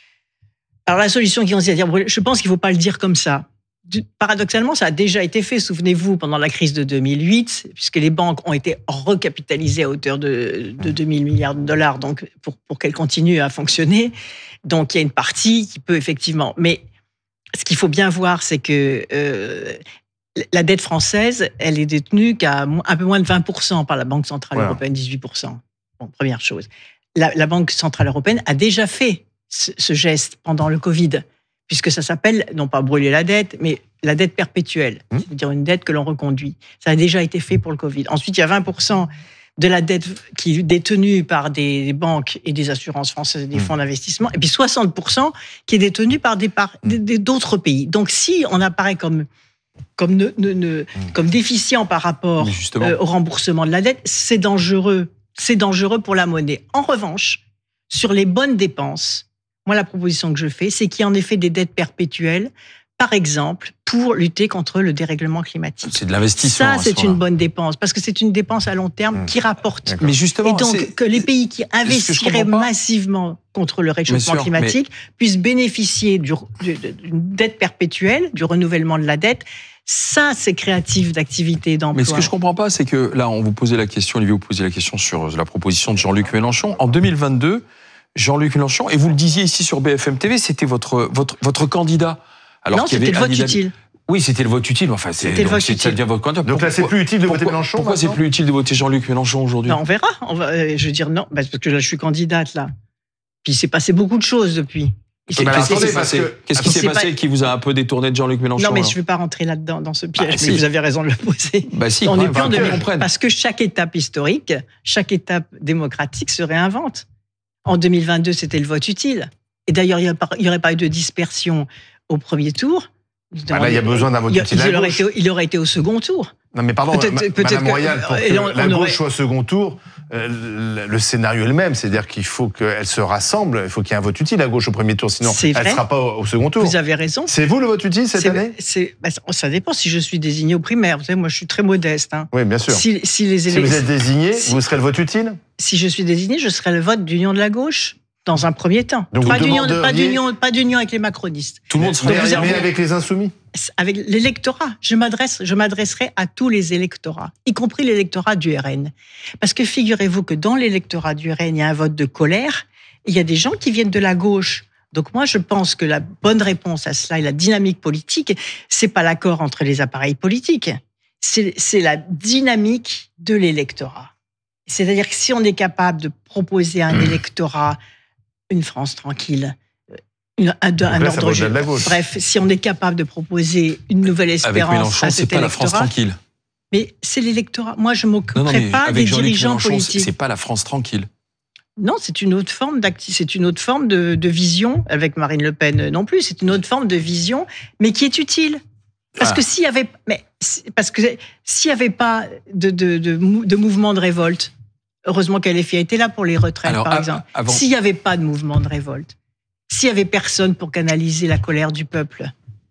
Alors la solution qui consiste à dire, je pense qu'il ne faut pas le dire comme ça. Paradoxalement, ça a déjà été fait, souvenez-vous, pendant la crise de deux mille huit, puisque les banques ont été recapitalisées à hauteur de, de deux mille milliards de dollars, donc pour, pour qu'elles continuent à fonctionner. Donc, il y a une partie qui peut effectivement... Mais ce qu'il faut bien voir, c'est que euh, la dette française, elle est détenue qu'à un peu moins de vingt pour cent par la Banque Centrale voilà. Européenne, dix-huit pour cent. Bon, première chose. La, la Banque Centrale Européenne a déjà fait ce, ce geste pendant le Covid, puisque ça s'appelle, non pas brûler la dette, mais la dette perpétuelle, mmh. c'est-à-dire une dette que l'on reconduit. Ça a déjà été fait pour le Covid. Ensuite, il y a vingt pour cent de la dette qui est détenue par des banques et des assurances françaises et des mmh. fonds d'investissement, et puis soixante pour cent qui est détenue par des par, mmh. d'autres pays. Donc, si on apparaît comme, comme, ne, ne, ne, mmh. comme déficient par rapport euh, au remboursement de la dette, c'est dangereux. C'est dangereux pour la monnaie. En revanche, sur les bonnes dépenses, moi, la proposition que je fais, c'est qu'il y ait en effet des dettes perpétuelles, par exemple, pour lutter contre le dérèglement climatique. C'est de l'investissement. Ça, c'est une bonne dépense, parce que c'est une dépense à long terme mmh. qui rapporte. Mais justement, et donc, que les pays qui investiraient massivement contre le réchauffement sûr, climatique mais... puissent bénéficier du, d'une dette perpétuelle, du renouvellement de la dette. Ça, c'est créatif d'activité, d'emploi. Mais ce que je comprends pas, c'est que là, on vous posait la question, Olivier vous posait la question sur la proposition de Jean-Luc Mélenchon. En deux mille vingt-deux, Jean-Luc Mélenchon, et vous le disiez ici sur B F M T V, c'était votre, votre, votre candidat. Alors non, qu'il y avait c'était le vote utile. Oui, c'était le vote utile. Enfin, c'est, c'était le vote c'est, utile. Ça devient votre candidat. Donc là, c'est plus utile de voter Mélenchon. Pourquoi c'est plus utile de voter Jean-Luc Mélenchon aujourd'hui? Ben, on verra. On va, je veux dire non, parce que là, je suis candidate là. Puis il s'est passé beaucoup de choses depuis. Qu'est-ce qui s'est passé, Qu'est-ce qui s'est passé pas... qui vous a un peu détourné de Jean-Luc Mélenchon? Non, mais alors? je ne vais pas rentrer là-dedans, dans ce piège. Bah, mais si. Vous avez raison de le poser. Bah, si, on est plus en deux mille. Comprenne. Parce que chaque étape historique, chaque étape démocratique se réinvente. En deux mille vingt-deux, c'était le vote utile. Et d'ailleurs, il n'y aurait pas eu de dispersion au premier tour. Bah là, il y a besoin d'un vote il, utile. Il aurait, été, il aurait été au second tour. Non, mais pardon, peut-être, ma, peut-être Madame que, Royal, pour que on, la on gauche aurait... soit au second tour, euh, le scénario est le même. C'est-à-dire qu'il faut qu'elle se rassemble, il faut qu'il y ait un vote utile à gauche au premier tour, sinon elle ne sera pas au, au second tour. Vous avez raison. C'est vous le vote utile cette c'est, année c'est, bah, Ça dépend si je suis désigné aux primaires. Vous savez, moi, je suis très modeste. Hein. Oui, bien sûr. Si, si, les élec... si vous êtes désigné, si... vous serez le vote utile? Si je suis désigné, je serai le vote d'union de la gauche. Dans un premier temps. Donc pas, d'union, demanderiez... pas, d'union, pas d'union avec les macronistes. Tout le monde serait mais, mais avec les insoumis. Avec l'électorat. Je, m'adresse, je m'adresserai à tous les électorats, y compris l'électorat du R N. Parce que figurez-vous que dans l'électorat du R N, il y a un vote de colère. Il y a des gens qui viennent de la gauche. Donc moi, je pense que la bonne réponse à cela et la dynamique politique, c'est pas l'accord entre les appareils politiques. C'est, c'est la dynamique de l'électorat. C'est-à-dire que si on est capable de proposer à un électorat une France tranquille, une, un, un là, ordre jeu. Bref, si on est capable de proposer une nouvelle espérance à cet c'est pas électorat, la France tranquille. Mais c'est l'électorat. Moi, je m'occuperai pas des Jean-Luc dirigeants Mélenchon, politiques. C'est pas la France tranquille. Non, c'est une autre forme d'acti- c'est une autre forme de, de vision avec Marine Le Pen non plus. C'est une autre forme de vision, mais qui est utile. Parce ah. que s'il y avait, mais parce que s'il y avait pas de de, de, de mouvement de révolte. Heureusement qu'L F I a été là pour les retraites, Alors, par av- exemple. Avant... S'il n'y avait pas de mouvement de révolte, s'il n'y avait personne pour canaliser la colère du peuple,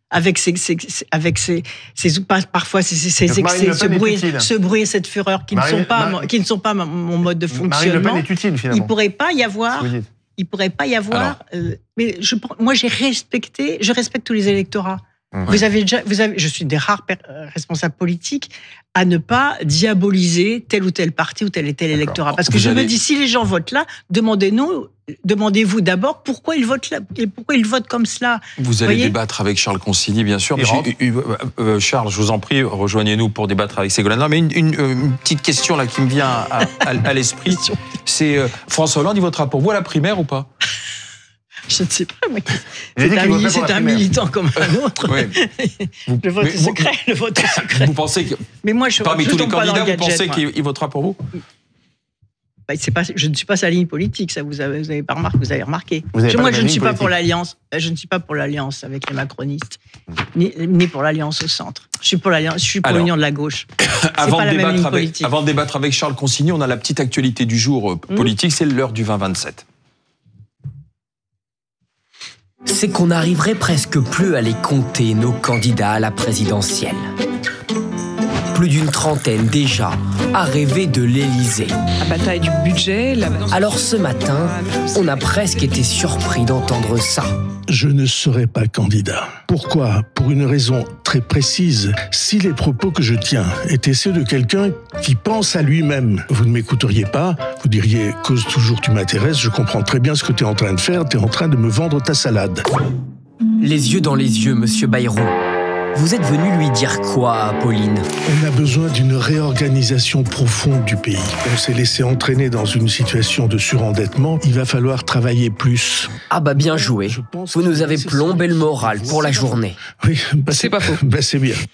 avec ces, ces, avec ces, ces parfois ces, ces Donc, excès, ce bruit, utile. ce bruit et cette fureur qui Marine, ne sont pas, Marine, qui ne sont pas mon mode de fonctionnement. Marine Le Pen est utile finalement. Il pourrait pas y avoir. Il pourrait pas y avoir. Euh, mais je, moi, j'ai respecté. Je respecte tous les électorats. Mmh. Vous avez déjà, vous avez. Je suis des rares per, euh, responsables politiques à ne pas diaboliser tel ou tel parti ou tel et tel électorat. Parce que vous je allez... me dis, si les gens votent là, demandez-nous. Demandez-vous d'abord pourquoi ils votent là et pourquoi ils votent comme cela. Vous allez voyez débattre avec Charles Consigny, bien sûr. Euh, Charles, je vous en prie, rejoignez-nous pour débattre avec Ségolène. Non, mais une, une, une petite question là qui me vient à, à, à l'esprit, c'est euh, François Hollande, il votera pour vous à la primaire ou pas? Je ne sais pas, moi. C'est un, c'est un militant comme un autre. Oui. Le vote est secret, vous, le vote est secret. Vous pensez que mais moi, je, parmi je tous les candidats, gadget, vous pensez moi. qu'il votera pour vous? Bah, c'est pas, je ne suis pas sa ligne politique, ça vous avez, vous avez pas remarqué, vous avez remarqué. Vous avez je, pas moi, je ne suis politique. pas pour l'alliance. Je ne suis pas pour l'alliance avec les macronistes, ni, ni pour l'alliance au centre. Je suis pour l'alliance. Je suis pour l'union de la gauche. Avant de, débattre avec, avant de débattre avec Charles Consigny, on a la petite actualité du jour euh, politique. Mmh. C'est l'heure du vingt vingt-sept. C'est qu'on n'arriverait presque plus à les compter, nos candidats à la présidentielle. Plus d'une trentaine déjà à rêver de l'Élysée. La bataille du budget. La... Alors ce matin, on a presque été surpris d'entendre ça. Je ne serai pas candidat. Pourquoi? Pour une raison très précise. Si les propos que je tiens étaient ceux de quelqu'un qui pense à lui-même, vous ne m'écouteriez pas, vous diriez « Cause toujours tu m'intéresses, je comprends très bien ce que tu es en train de faire, tu es en train de me vendre ta salade. » Les yeux dans les yeux, monsieur Bayrou. Vous êtes venu lui dire quoi, Pauline? On a besoin d'une réorganisation profonde du pays. On s'est laissé entraîner dans une situation de surendettement. Il va falloir travailler plus. Ah bah bien joué. Vous nous avez plombé le moral pour la journée. Oui, bah c'est pas faux. Bah c'est bien.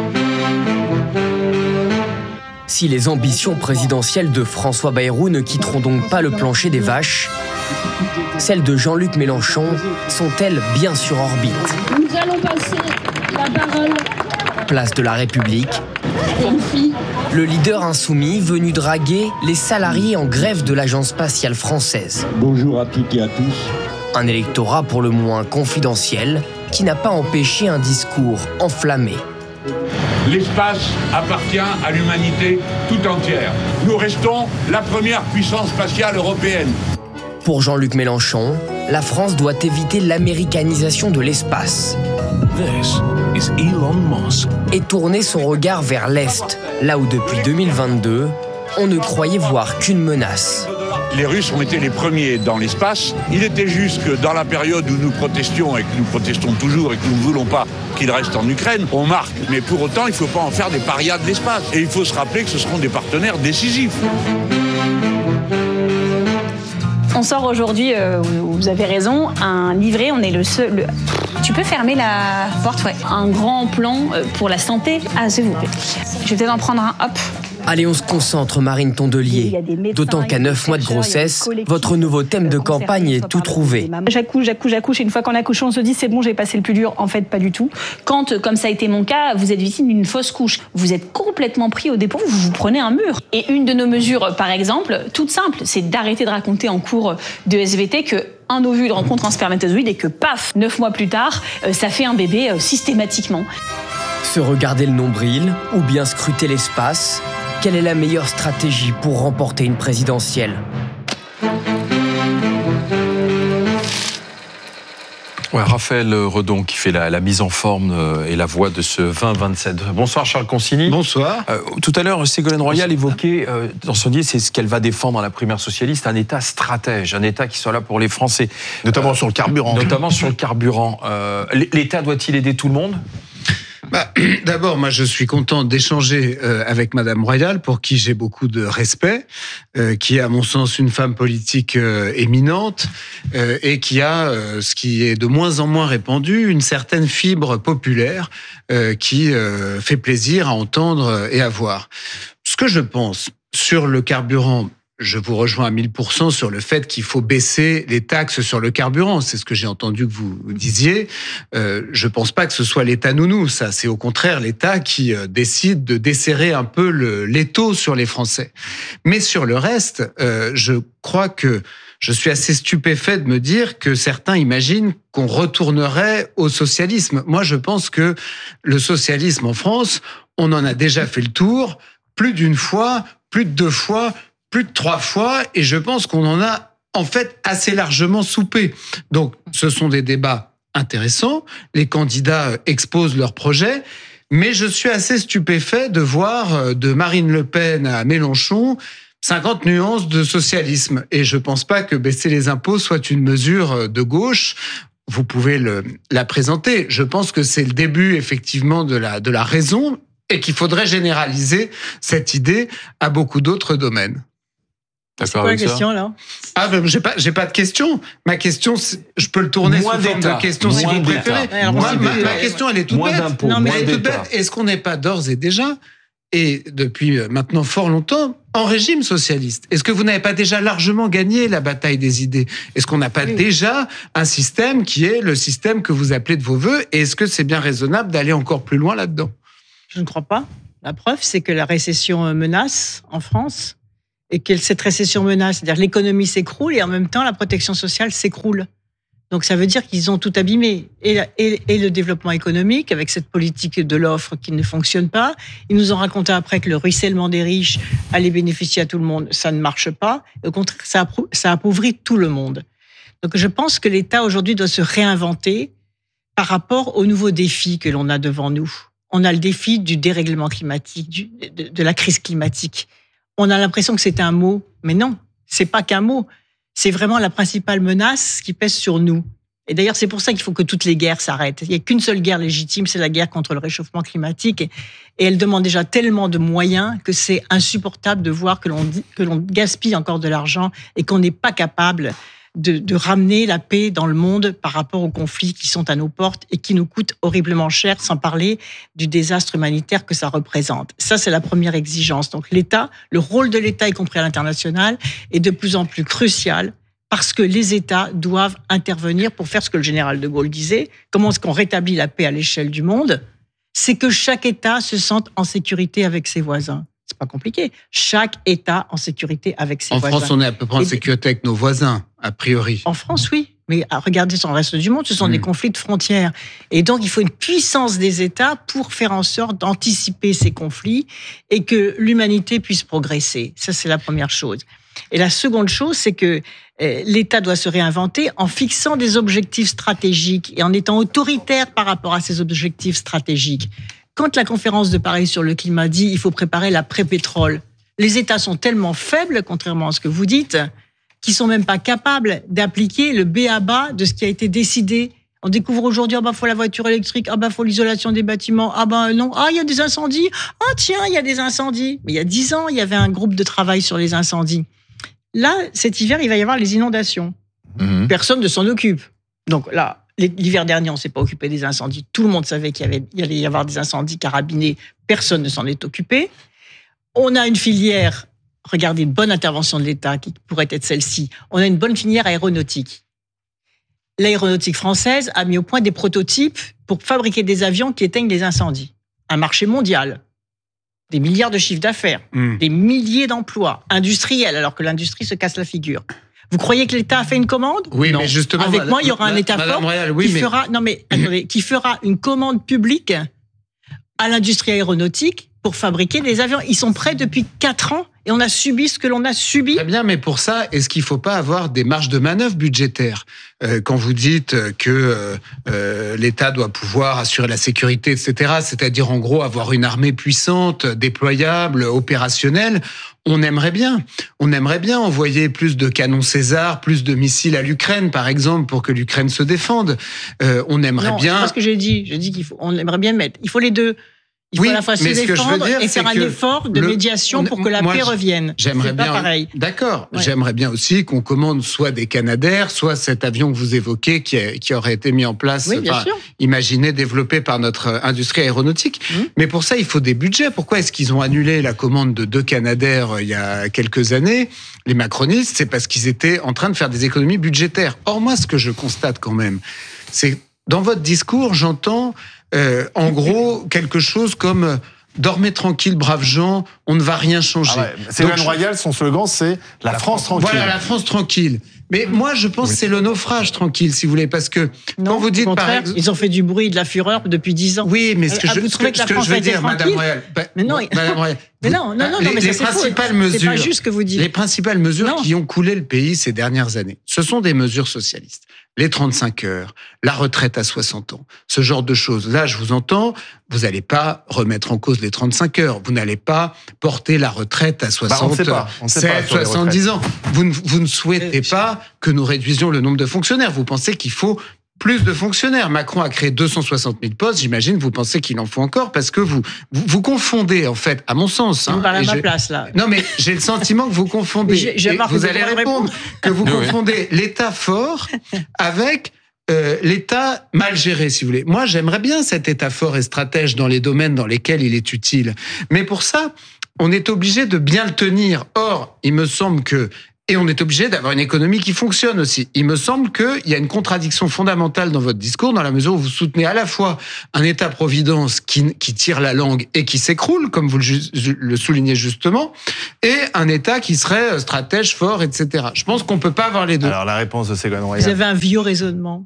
Si les ambitions présidentielles de François Bayrou ne quitteront donc pas le plancher des vaches, celles de Jean-Luc Mélenchon sont-elles bien sur orbite? Nous allons passer la parole. Place de la République. Le leader insoumis venu draguer les salariés en grève de l'Agence spatiale française. Bonjour à toutes et à tous. Un électorat pour le moins confidentiel qui n'a pas empêché un discours enflammé. L'espace appartient à l'humanité tout entière. Nous restons la première puissance spatiale européenne. Pour Jean-Luc Mélenchon, la France doit éviter l'américanisation de l'espace. This is Elon Musk. Et tourner son regard vers l'Est, là où depuis deux mille vingt-deux, on ne croyait voir qu'une menace. Les Russes ont été les premiers dans l'espace. Il était juste que dans la période où nous protestions, et que nous protestons toujours, et que nous ne voulons pas qu'il reste en Ukraine, on marque. Mais pour autant, il ne faut pas en faire des parias de l'espace. Et il faut se rappeler que ce seront des partenaires décisifs. On sort aujourd'hui, euh, vous avez raison, un livret, on est le seul... Le... Tu peux fermer la porte, ouais. Un grand plan pour la santé. Ah, s'il vous plaît. Je vais peut-être en prendre un, hop. Allez, on se concentre, Marine Tondelier. D'autant qu'à neuf mois de grossesse, votre nouveau thème de campagne est tout trouvé. J'accouche, j'accouche, j'accouche. Et une fois qu'on accouche, on se dit c'est bon, j'ai passé le plus dur. En fait, pas du tout. Quand, comme ça a été mon cas, vous êtes victime d'une fausse couche. Vous êtes complètement pris au dépourvu, vous vous prenez un mur. Et une de nos mesures, par exemple, toute simple, c'est d'arrêter de raconter en cours de S V T que un ovule rencontre un spermatozoïde et que paf, neuf mois plus tard, ça fait un bébé systématiquement. Se regarder le nombril ou bien scruter l'espace, quelle est la meilleure stratégie pour remporter une présidentielle? Ouais, Raphaël Redon qui fait la, la mise en forme et la voix de ce vingt vingt-sept. Bonsoir Charles Consigny. Bonsoir. Euh, tout à l'heure, Ségolène Royal évoquait euh, dans son livre, c'est ce qu'elle va défendre à la primaire socialiste, un État stratège, un État qui soit là pour les Français. Notamment euh, sur le carburant. Notamment sur le carburant. Euh, L'État doit-il aider tout le monde ? Bah, d'abord, moi, je suis content d'échanger euh, avec Madame Royal, pour qui j'ai beaucoup de respect, euh, qui est, à mon sens, une femme politique euh, éminente euh, et qui a, euh, ce qui est de moins en moins répandu, une certaine fibre populaire euh, qui euh, fait plaisir à entendre et à voir. Ce que je pense sur le carburant, je vous rejoins à mille pour cent sur le fait qu'il faut baisser les taxes sur le carburant. C'est ce que j'ai entendu que vous disiez. Euh, je pense pas que ce soit l'État nounou, ça. C'est au contraire l'État qui euh, décide de desserrer un peu le, l'étau sur les Français. Mais sur le reste, euh, je crois que je suis assez stupéfait de me dire que certains imaginent qu'on retournerait au socialisme. Moi, je pense que le socialisme en France, on en a déjà fait le tour, plus d'une fois, plus de deux fois, plus de trois fois, et je pense qu'on en a en fait assez largement soupé. Donc, ce sont des débats intéressants, les candidats exposent leurs projets, mais je suis assez stupéfait de voir de Marine Le Pen à Mélenchon cinquante nuances de socialisme. Et je pense pas que baisser les impôts soit une mesure de gauche. Vous pouvez le, la présenter. Je pense que c'est le début, effectivement, de la, de la raison et qu'il faudrait généraliser cette idée à beaucoup d'autres domaines. C'est quoi la question, là? Ah, ben, j'ai pas, j'ai pas de question. Ma question, je peux le tourner moins sous forme de question moins si vous d'État. préférez. Alors, Moi, ma, d'État. ma question, elle est toute Moins bête. d'impôts, Non, mais moins elle est toute d'État. bête. Est-ce qu'on n'est pas d'ores et déjà, et depuis maintenant fort longtemps, en régime socialiste? Est-ce que vous n'avez pas déjà largement gagné la bataille des idées? Est-ce qu'on n'a pas oui. déjà un système qui est le système que vous appelez de vos voeux? Et est-ce que c'est bien raisonnable d'aller encore plus loin là-dedans? Je ne crois pas. La preuve, c'est que la récession menace en France et que cette récession menace, c'est-à-dire l'économie s'écroule et en même temps la protection sociale s'écroule. Donc ça veut dire qu'ils ont tout abîmé, et, et, et le développement économique avec cette politique de l'offre qui ne fonctionne pas. Ils nous ont raconté après que le ruissellement des riches allait bénéficier à tout le monde, ça ne marche pas. Et au contraire, ça, ça appauvrit tout le monde. Donc je pense que l'État aujourd'hui doit se réinventer par rapport aux nouveaux défis que l'on a devant nous. On a le défi du dérèglement climatique, du, de, de la crise climatique. On a l'impression que c'est un mot, mais non, c'est pas qu'un mot. C'est vraiment la principale menace qui pèse sur nous. Et d'ailleurs, c'est pour ça qu'il faut que toutes les guerres s'arrêtent. Il n'y a qu'une seule guerre légitime, c'est la guerre contre le réchauffement climatique. Et elle demande déjà tellement de moyens que c'est insupportable de voir que l'on, que l'on gaspille encore de l'argent et qu'on n'est pas capable de, de ramener la paix dans le monde par rapport aux conflits qui sont à nos portes et qui nous coûtent horriblement cher, sans parler du désastre humanitaire que ça représente. Ça, c'est la première exigence. Donc l'État, le rôle de l'État, y compris à l'international, est de plus en plus crucial parce que les États doivent intervenir pour faire ce que le général de Gaulle disait. Comment est-ce qu'on rétablit la paix à l'échelle du monde? C'est que chaque État se sente en sécurité avec ses voisins. C'est pas compliqué. Chaque État en sécurité avec ses en voisins. En France, on est à peu près en sécurité avec nos voisins, a priori. En France, oui. Mais regardez sur le reste du monde, ce sont mmh. des conflits de frontières. Et donc, il faut une puissance des États pour faire en sorte d'anticiper ces conflits et que l'humanité puisse progresser. Ça, c'est la première chose. Et la seconde chose, c'est que l'État doit se réinventer en fixant des objectifs stratégiques et en étant autoritaire par rapport à ces objectifs stratégiques. Quand la conférence de Paris sur le climat dit qu'il faut préparer l'après-pétrole, les États sont tellement faibles, contrairement à ce que vous dites, qu'ils sont même pas capables d'appliquer le b a ba de ce qui a été décidé. On découvre aujourd'hui, ah bah faut la voiture électrique, ah bah faut l'isolation des bâtiments, ah bah non, ah il y a des incendies, ah tiens il y a des incendies. Mais il y a dix ans, il y avait un groupe de travail sur les incendies. Là, cet hiver, il va y avoir les inondations. Mmh. Personne ne s'en occupe. Donc là, l'hiver dernier, on ne s'est pas occupé des incendies. Tout le monde savait qu'il y avait, il allait y avoir des incendies carabinés. Personne ne s'en est occupé. On a une filière, regardez, une bonne intervention de l'État qui pourrait être celle-ci. On a une bonne filière aéronautique. L'aéronautique française a mis au point des prototypes pour fabriquer des avions qui éteignent les incendies. Un marché mondial. Des milliards de chiffres d'affaires. Mmh. Des milliers d'emplois industriels, alors que l'industrie se casse la figure. Vous croyez que l'État a fait une commande? Oui, non. mais justement, avec moi, il y aura un État Madame fort Royal, oui, qui mais... fera, non mais attendez, qui fera une commande publique à l'industrie aéronautique pour fabriquer des avions. Ils sont prêts depuis quatre ans et on a subi ce que l'on a subi. Très bien, mais pour ça, est-ce qu'il ne faut pas avoir des marges de manœuvre budgétaires? euh, Quand vous dites que euh, l'État doit pouvoir assurer la sécurité, et cetera, c'est-à-dire en gros avoir une armée puissante, déployable, opérationnelle, on aimerait bien. On aimerait bien envoyer plus de canons César, plus de missiles à l'Ukraine, par exemple, pour que l'Ukraine se défende. Euh, on aimerait non, bien... C'est pas ce que j'ai dit. J'ai dit qu'il faut, on aimerait bien mettre. Il faut les deux. Il faut oui, à la fois se défendre et faire un effort de le, médiation on, pour que la moi, paix revienne. J'aimerais c'est bien, pas pareil. D'accord. Ouais. J'aimerais bien aussi qu'on commande soit des Canadair, soit cet avion que vous évoquez qui, a, qui aurait été mis en place, oui, bien enfin, sûr. imaginé, développé par notre industrie aéronautique. Mmh. Mais pour ça, il faut des budgets. Pourquoi est-ce qu'ils ont annulé la commande de deux Canadair euh, il y a quelques années? Les macronistes, c'est parce qu'ils étaient en train de faire des économies budgétaires. Or, moi, ce que je constate quand même, c'est dans votre discours, j'entends euh, en gros quelque chose comme... Dormez tranquille, braves gens, on ne va rien changer. Ah ouais. Ségolène Royal, son slogan, c'est « La France tranquille ». Voilà, la France tranquille. Mais moi, je pense oui. que c'est le naufrage tranquille, si vous voulez, parce que non, quand vous dites au contraire, par exemple... ils ont fait du bruit, de la fureur depuis dix ans. Oui, mais ce que ah, je, vous ce trouvez que, que la ce France que je veux a été dire, Madame Royal, bah, mais non, Madame Royal, mais non, non, non, les, non mais les ça, principales c'est mesures, c'est pas juste ce que vous dites. Les principales mesures non. qui ont coulé le pays ces dernières années, ce sont des mesures socialistes. Les trente-cinq heures, la retraite à soixante ans, ce genre de choses. Là, je vous entends, vous n'allez pas remettre en cause les trente-cinq heures, vous n'allez pas porter la retraite à soixante, bah, sept, soixante-dix ans. Vous ne, vous ne souhaitez pas que nous réduisions le nombre de fonctionnaires. Vous pensez qu'il faut plus de fonctionnaires. Macron a créé deux cent soixante mille postes, j'imagine, vous pensez qu'il en faut encore, parce que vous vous, vous confondez, en fait, à mon sens. Hein, vous parlez à ma je... place, là. Non, mais j'ai le sentiment que vous confondez. Je, je vous allez répondre que vous oui. confondez l'État fort avec... Euh, l'État mal géré, si vous voulez. Moi, j'aimerais bien cet État fort et stratège dans les domaines dans lesquels il est utile. Mais pour ça, on est obligé de bien le tenir. Or, il me semble que... Et on est obligé d'avoir une économie qui fonctionne aussi. Il me semble qu'il y a une contradiction fondamentale dans votre discours, dans la mesure où vous soutenez à la fois un État-providence qui, qui tire la langue et qui s'écroule, comme vous le, le soulignez justement, et un État qui serait stratège, fort, et cetera. Je pense qu'on ne peut pas avoir les deux. Alors, la réponse de Ségolène Royal. Vous avez un vieux raisonnement.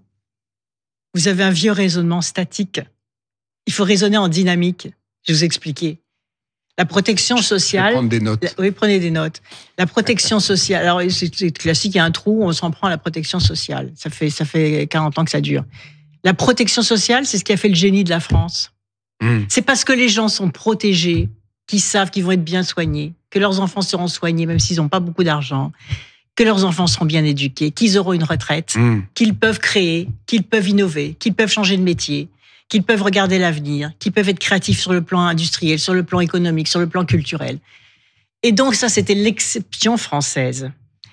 Vous avez un vieux raisonnement statique. Il faut raisonner en dynamique. Je vais vous expliquer. La protection sociale. Je vais prendre des notes. La, oui, prenez des notes. La protection sociale. Alors, c'est, c'est classique, il y a un trou, on s'en prend à la protection sociale. Ça fait, ça fait quarante ans que ça dure. La protection sociale, c'est ce qui a fait le génie de la France. Mmh. C'est parce que les gens sont protégés, qu'ils savent qu'ils vont être bien soignés, que leurs enfants seront soignés, même s'ils n'ont pas beaucoup d'argent, que leurs enfants seront bien éduqués, qu'ils auront une retraite, mmh. qu'ils peuvent créer, qu'ils peuvent innover, qu'ils peuvent changer de métier, qu'ils peuvent regarder l'avenir, qu'ils peuvent être créatifs sur le plan industriel, sur le plan économique, sur le plan culturel. Et donc ça, c'était l'exception française.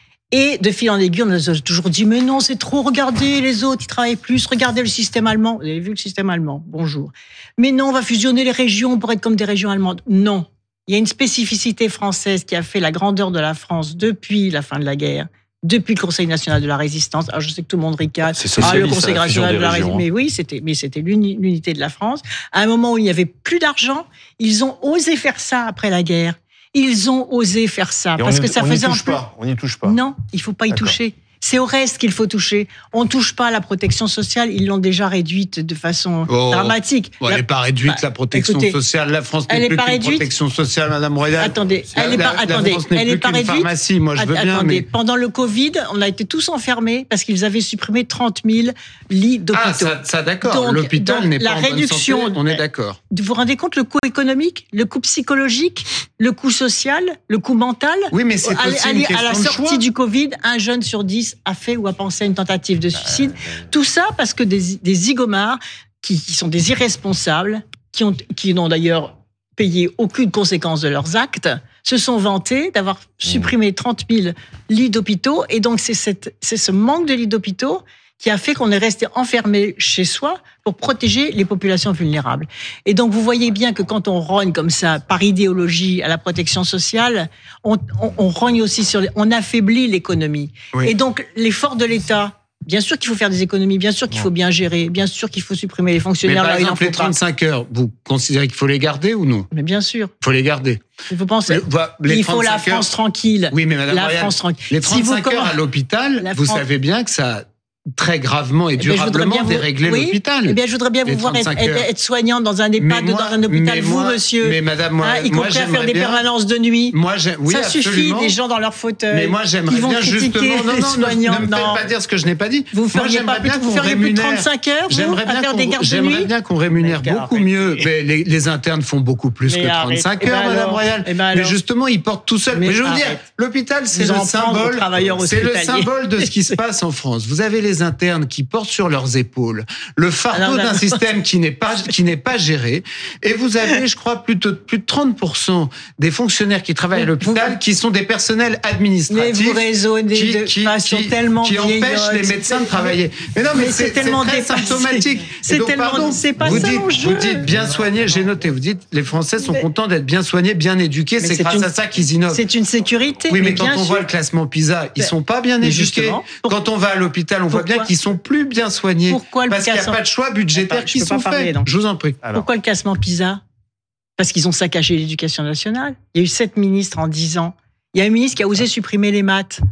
Et de fil en aiguille, on nous a toujours dit « Mais non, c'est trop, regardez les autres, ils travaillent plus, regardez le système allemand. » Vous avez vu le système allemand, bonjour. « Mais non, on va fusionner les régions pour être comme des régions allemandes. » Non, il y a une spécificité française qui a fait la grandeur de la France depuis la fin de la guerre, depuis le Conseil national de la Résistance. Alors, je sais que tout le monde ricane. C'est socialiste, ah, le Conseil national de la Résistance. Hein. Mais oui, c'était, mais c'était l'unité de la France. À un moment où il n'y avait plus d'argent, ils ont osé faire ça après la guerre. Ils ont osé faire ça. Et parce on que y, ça on faisait y touche un peu... pas. On n'y touche pas. Non, il ne faut pas y D'accord. toucher. C'est au reste qu'il faut toucher. On ne touche pas à la protection sociale. Ils l'ont déjà réduite de façon oh, dramatique. Bon, elle n'est pas réduite, bah, la protection écoutez, sociale. La France n'est plus qu'une protection sociale, Madame Royal. Attendez, elle n'est pas, la, attendez, la France n'est elle plus est pas qu'une réduite. Pharmacie. Moi, je veux attendez, bien, mais... pendant le Covid, on a été tous enfermés parce qu'ils avaient supprimé trente mille lits d'hôpitaux. Ah, ça, ça d'accord. L'hôpital n'est pas en bonne santé, on est d'accord. Vous vous rendez compte le coût économique, le coût psychologique, le coût social, le coût mental? Oui, mais c'est aussi une question à la de sortie choix. du Covid, un jeune sur dix a fait ou a pensé à une tentative de suicide. Euh... Tout ça parce que des, des zigomards qui, qui sont des irresponsables, qui ont, qui n'ont d'ailleurs payé aucune conséquence de leurs actes, se sont vantés d'avoir supprimé trente mille lits d'hôpitaux. Et donc, c'est, cette, c'est ce manque de lits d'hôpitaux qui a fait qu'on est resté enfermé chez soi pour protéger les populations vulnérables. Et donc, vous voyez bien que quand on rogne comme ça, par idéologie, à la protection sociale, on, on, on rogne aussi sur... Les, on affaiblit l'économie. Oui. Et donc, l'effort de l'État... Bien sûr qu'il faut faire des économies, bien sûr qu'il faut bien gérer, bien sûr qu'il faut supprimer les fonctionnaires. Mais par là, exemple, les trente-cinq heures, vous considérez qu'il faut les garder ou non? Mais bien sûr. Il faut les garder. Vous pensez les Il faut la France heures... tranquille. Oui, mais Madame la Royal, France tranquille. Les trente-cinq si vous heures à l'hôpital, la vous France... savez bien que ça... très gravement et durablement vous... dérégler oui, l'hôpital. Eh bien, je voudrais bien vous voir être, être soignant dans un EHPAD, dans un hôpital, vous, moi, monsieur. Mais madame, moi, hein, y compris à faire des bien... permanences de nuit. Moi, oui, ça absolument. suffit, des gens dans leur fauteuil. Mais moi, j'aimerais bien justement. Non, non, soignants, ne me faites pas dire ce que je n'ai pas dit. Vous feriez moi, pas bien vous feriez plus de trente-cinq heures, vous, j'aimerais bien à faire des gardes de nuit. J'aimerais bien qu'on rémunère beaucoup mieux. Les, les internes font beaucoup plus que trente-cinq heures, Madame Royal. Mais justement, ils portent tout seuls. Mais je veux dire, l'hôpital, c'est le symbole. C'est le symbole de ce qui se passe en France. Vous avez les internes qui portent sur leurs épaules le fardeau d'un système qui n'est pas qui n'est pas géré, et vous avez, je crois, plus de plus de trente pour cent des fonctionnaires qui travaillent à l'hôpital qui sont des personnels administratifs. Mais vous raisonnez qui, de qui, façon qui, tellement qui empêchent les médecins de travailler. Mais non, mais, mais c'est, c'est tellement c'est très symptomatique. C'est donc, tellement pardon, c'est pas vous ça dites, l'enjeu. Vous dites bien soignés. J'ai noté. Vous dites les Français sont mais, contents d'être bien soignés, bien éduqués. C'est, c'est grâce une, à ça qu'ils innovent. C'est une sécurité. Oui, mais, mais quand on sûr. voit le classement PISA, ils sont pas bien éduqués. Quand on va à l'hôpital, on voit bien qu'ils sont plus bien soignés. Pourquoi le Parce qu'il n'y a pas de choix budgétaires qui sont faits. Je vous en prie. Alors. Pourquoi le classement PISA? Parce qu'ils ont saccagé l'éducation nationale. Il y a eu sept ministres en dix ans. Il y a un ministre qui a osé supprimer les maths.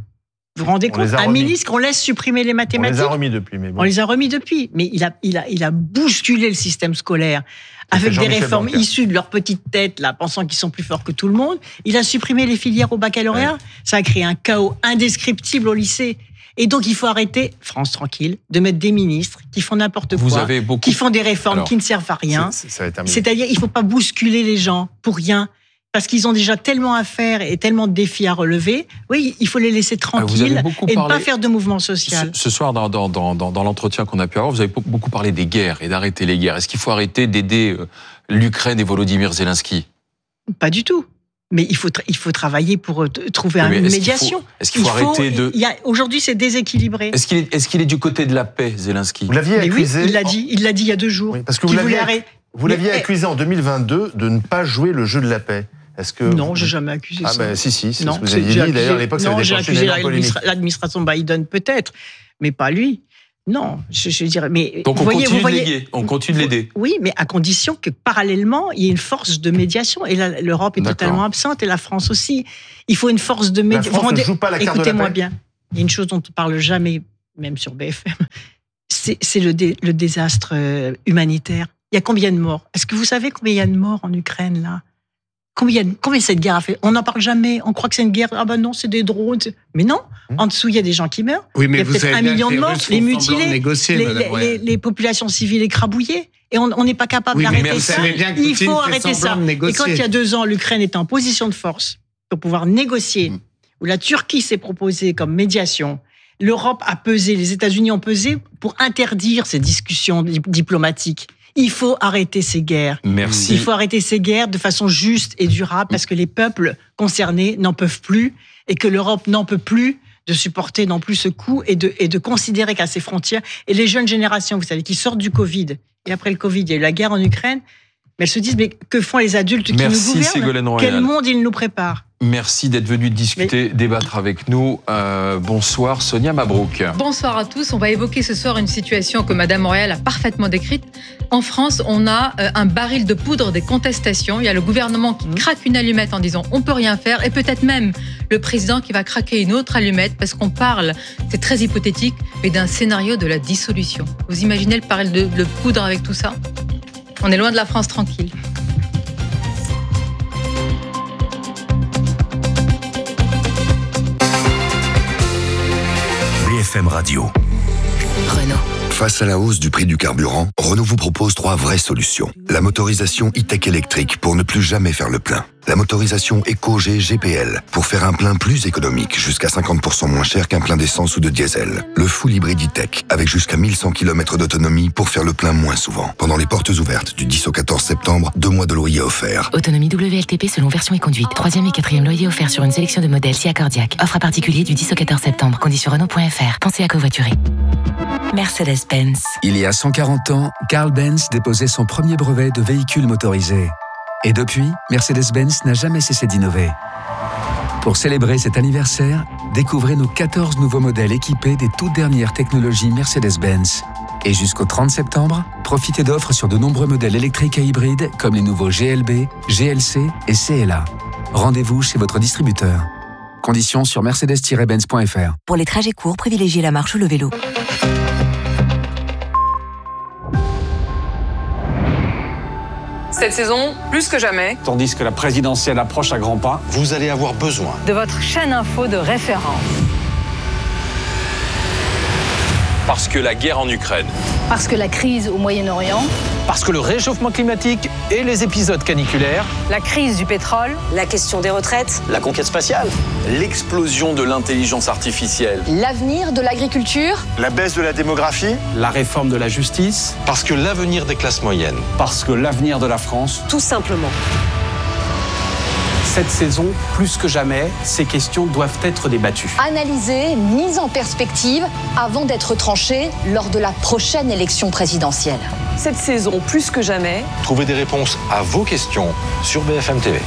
Vous vous rendez On compte? les a Un remis. ministre qu'on laisse supprimer les On mathématiques. les a remis depuis, mais bon. On les a remis depuis. Mais il a, il a, il a bousculé le système scolaire avec des Jean-Michel réformes Blanquer. issues de leur petite tête, là, pensant qu'ils sont plus forts que tout le monde. Il a supprimé les filières au baccalauréat. Ouais. Ça a créé un chaos indescriptible au lycée. Et donc, il faut arrêter, France tranquille, de mettre des ministres qui font n'importe Vous quoi, avez beaucoup- qui font des réformes Alors, qui ne servent à rien. C'est- ça va être terminé. C'est-à-dire, il ne faut pas bousculer les gens pour rien. Parce qu'ils ont déjà tellement à faire et tellement de défis à relever. Oui, il faut les laisser Ah, vous tranquilles avez beaucoup et ne parlé- pas faire de mouvement social. Ce, ce soir, dans, dans, dans, dans, dans l'entretien qu'on a pu avoir, vous avez beaucoup parlé des guerres et d'arrêter les guerres. Est-ce qu'il faut arrêter d'aider euh, l'Ukraine et Volodymyr Zelensky? Pas du tout. Mais il faut, tra- il faut travailler pour euh, t- trouver Oui, mais une est-ce qu'il faut- médiation. est-ce qu'il faut Il arrêter de- il y a- Aujourd'hui, c'est déséquilibré. Est-ce qu'il est, est, qu'il est du côté de la paix, Zelensky? Vous l'aviez Mais oui, accusé. il l'a dit, il l'a dit il y a deux jours. Parce que vous qu'il l'aviez, voulait arrêter. vous l'aviez Mais- accusé en deux mille vingt-deux de ne pas jouer le jeu de la paix. Est-ce que Non, j'ai jamais accusé Ah ça. ben si si, c'est Non, ce que vous c'est- aviez j'ai dit. D'ailleurs, à accusé- l'époque, ça non, avait j'ai déclenché une accusé énorme polémique. l'administra- l'administration Biden peut-être, mais pas lui. Non, je, je dirais. Mais Donc on vous voyez, continue vous voyez, de l'aider, on continue de l'aider. Oui, mais à condition que parallèlement, il y ait une force de médiation. Et là, l'Europe est D'accord. totalement absente, et la France aussi. Il faut une force de médiation. France ne joue pas la carte de la Écoutez-moi paix. bien. Il y a une chose dont on ne parle jamais, même sur B F M, c'est c'est le, dé- le désastre euh, humanitaire. Il y a combien de morts? Est-ce que vous savez combien il y a de morts en Ukraine, là? Combien, combien cette guerre a fait? On n'en parle jamais. On croit que c'est une guerre. Ah ben non, c'est des drones. c'est- Mais non, en dessous, il y a des gens qui meurent. Oui, mais il y a vous peut-être savez un bien million que de les morts, Russes font les semblant de mutilés, négocier, les, Madame les- Royal. les- les populations civiles écrabouillées. Et on on n'est pas capable Oui, mais d'arrêter vous ça. savez bien que Il Poutine faut fait arrêter semblant ça. de Et négocier. quand il y a deux ans, l'Ukraine était en position de force pour pouvoir négocier, où la Turquie s'est proposée comme médiation, l'Europe a pesé, les États-Unis ont pesé pour interdire ces discussions di- diplomatiques. Il faut arrêter ces guerres. Merci. Il faut arrêter ces guerres de façon juste et durable parce que les peuples concernés n'en peuvent plus et que l'Europe n'en peut plus de supporter non plus ce coup et de, et de considérer qu'à ses frontières, et les jeunes générations, vous savez, qui sortent du Covid, et après le Covid, il y a eu la guerre en Ukraine, mais elles se disent, mais que font les adultes qui Merci, nous Ségolène gouvernent? Royal. Quel monde ils nous préparent? Merci d'être venu discuter, débattre avec nous. Euh, bonsoir, Sonia Mabrouk. Bonsoir à tous. On va évoquer ce soir une situation que Madame Royal a parfaitement décrite. En France, on a euh, un baril de poudre des contestations. Il y a le gouvernement qui craque une allumette en disant on peut rien faire, et peut-être même le président qui va craquer une autre allumette parce qu'on parle, c'est très hypothétique, mais d'un scénario de la dissolution. Vous imaginez le baril de, de poudre avec tout ça? On est loin de la France tranquille. B F M Radio. Renault. Face à la hausse du prix du carburant, Renault vous propose trois vraies solutions. La motorisation e-tech électrique pour ne plus jamais faire le plein. La motorisation EcoG G P L pour faire un plein plus économique, jusqu'à cinquante pour cent moins cher qu'un plein d'essence ou de diesel. Le full hybride e-tech avec jusqu'à mille cent kilomètres d'autonomie pour faire le plein moins souvent. Pendant les portes ouvertes du dix au quatorze septembre, deux mois de loyer offerts. Autonomie W L T P selon version et conduite. Troisième et quatrième loyer offert sur une sélection de modèles si accordiaque. Offre à particulier du dix au quatorze septembre. Conditions Renault point F R. Pensez à covoiturer. Mercedes-Benz. Il y a cent quarante ans, Carl Benz déposait son premier brevet de véhicule motorisé. Et depuis, Mercedes-Benz n'a jamais cessé d'innover. Pour célébrer cet anniversaire, découvrez nos quatorze nouveaux modèles équipés des toutes dernières technologies Mercedes-Benz. Et jusqu'au trente septembre, profitez d'offres sur de nombreux modèles électriques et hybrides comme les nouveaux G L B, G L C et C L A. Rendez-vous chez votre distributeur. Conditions sur mercedes tiret benz point F R. Pour les trajets courts, privilégiez la marche ou le vélo. Cette saison, plus que jamais, Tandis que la présidentielle approche à grands pas, vous allez avoir besoin de votre chaîne info de référence. Parce que la guerre en Ukraine, Parce que la crise au Moyen-Orient, parce que le réchauffement climatique et les épisodes caniculaires, La crise du pétrole, La question des retraites, la conquête spatiale, l'explosion de l'intelligence artificielle, l'avenir de l'agriculture, la baisse de la démographie, la réforme de la justice, Parce que l'avenir des classes moyennes. parce que l'avenir de la France. tout simplement. Cette saison, plus que jamais, ces questions doivent être débattues. analysée, mise en perspective avant d'être tranchée lors de la prochaine élection présidentielle. cette saison, plus que jamais, Trouvez des réponses à vos questions sur B F M T V.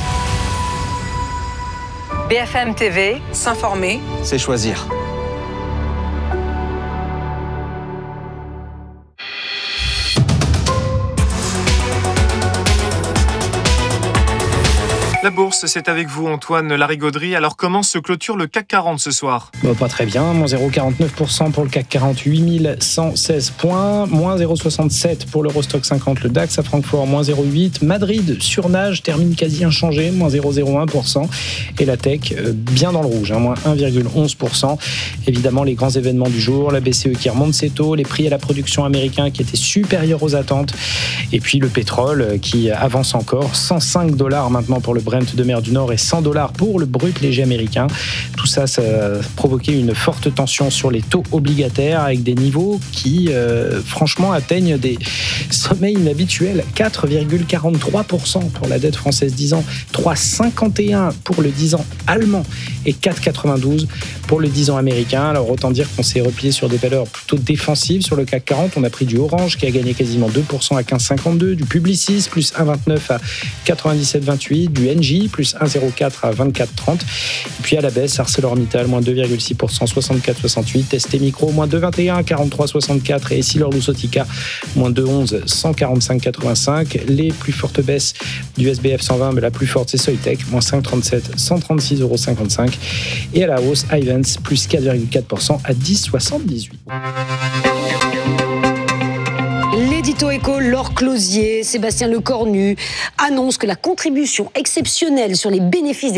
B F M T V, s'informer, C'est choisir. La bourse, c'est avec vous Antoine Larigauderie. Alors comment se clôture le C A C quarante ce soir ? Bah, pas très bien, moins zéro virgule quarante-neuf pour cent pour le C A C quarante, huit mille cent seize points, moins zéro virgule soixante-sept pour l'Eurostock cinquante, le DAX à Francfort, moins zéro virgule huit, Madrid surnage, termine quasi inchangé, moins zéro virgule zéro un pour cent, et la tech bien dans le rouge, hein, moins un virgule onze pour cent. Évidemment, les grands événements du jour, la B C E qui remonte ses taux, les prix à la production américains qui étaient supérieurs aux attentes, et puis le pétrole qui avance encore, cent cinq dollars maintenant pour le Brent de mer du Nord et cent dollars pour le brut léger américain. Tout ça, ça a provoqué une forte tension sur les taux obligataires avec des niveaux qui, euh, franchement, atteignent des sommets inhabituels. quatre virgule quarante-trois pour cent pour la dette française dix ans, trois virgule cinquante et un pour le dix ans allemand et quatre virgule quatre-vingt-douze pour le dix ans américain. Alors, autant dire qu'on s'est replié sur des valeurs plutôt défensives sur le C A C quarante. On a pris du Orange qui a gagné quasiment deux pour cent à quinze virgule cinquante-deux, du Publicis plus un virgule vingt-neuf à quatre-vingt-dix-sept virgule vingt-huit, du Engie plus un virgule zéro quatre à vingt-quatre virgule trente. Et puis à la baisse, ArcelorMittal, moins deux virgule six pour cent, soixante-quatre virgule soixante-huit. S T Micro, moins deux virgule vingt et un, quarante-trois virgule soixante-quatre. Et Essilor-Luxottica, moins deux virgule onze, cent quarante-cinq virgule quatre-vingt-cinq. Les plus fortes baisses du S B F cent vingt, mais la plus forte, c'est Soitec, moins cinq virgule trente-sept, cent trente-six virgule cinquante-cinq. Et à la hausse, Ayvens, plus quatre virgule quatre pour cent à dix virgule soixante-dix-huit. L'édito éco, Laure Closier, Sébastien Lecornu annonce que la contribution exceptionnelle sur les bénéfices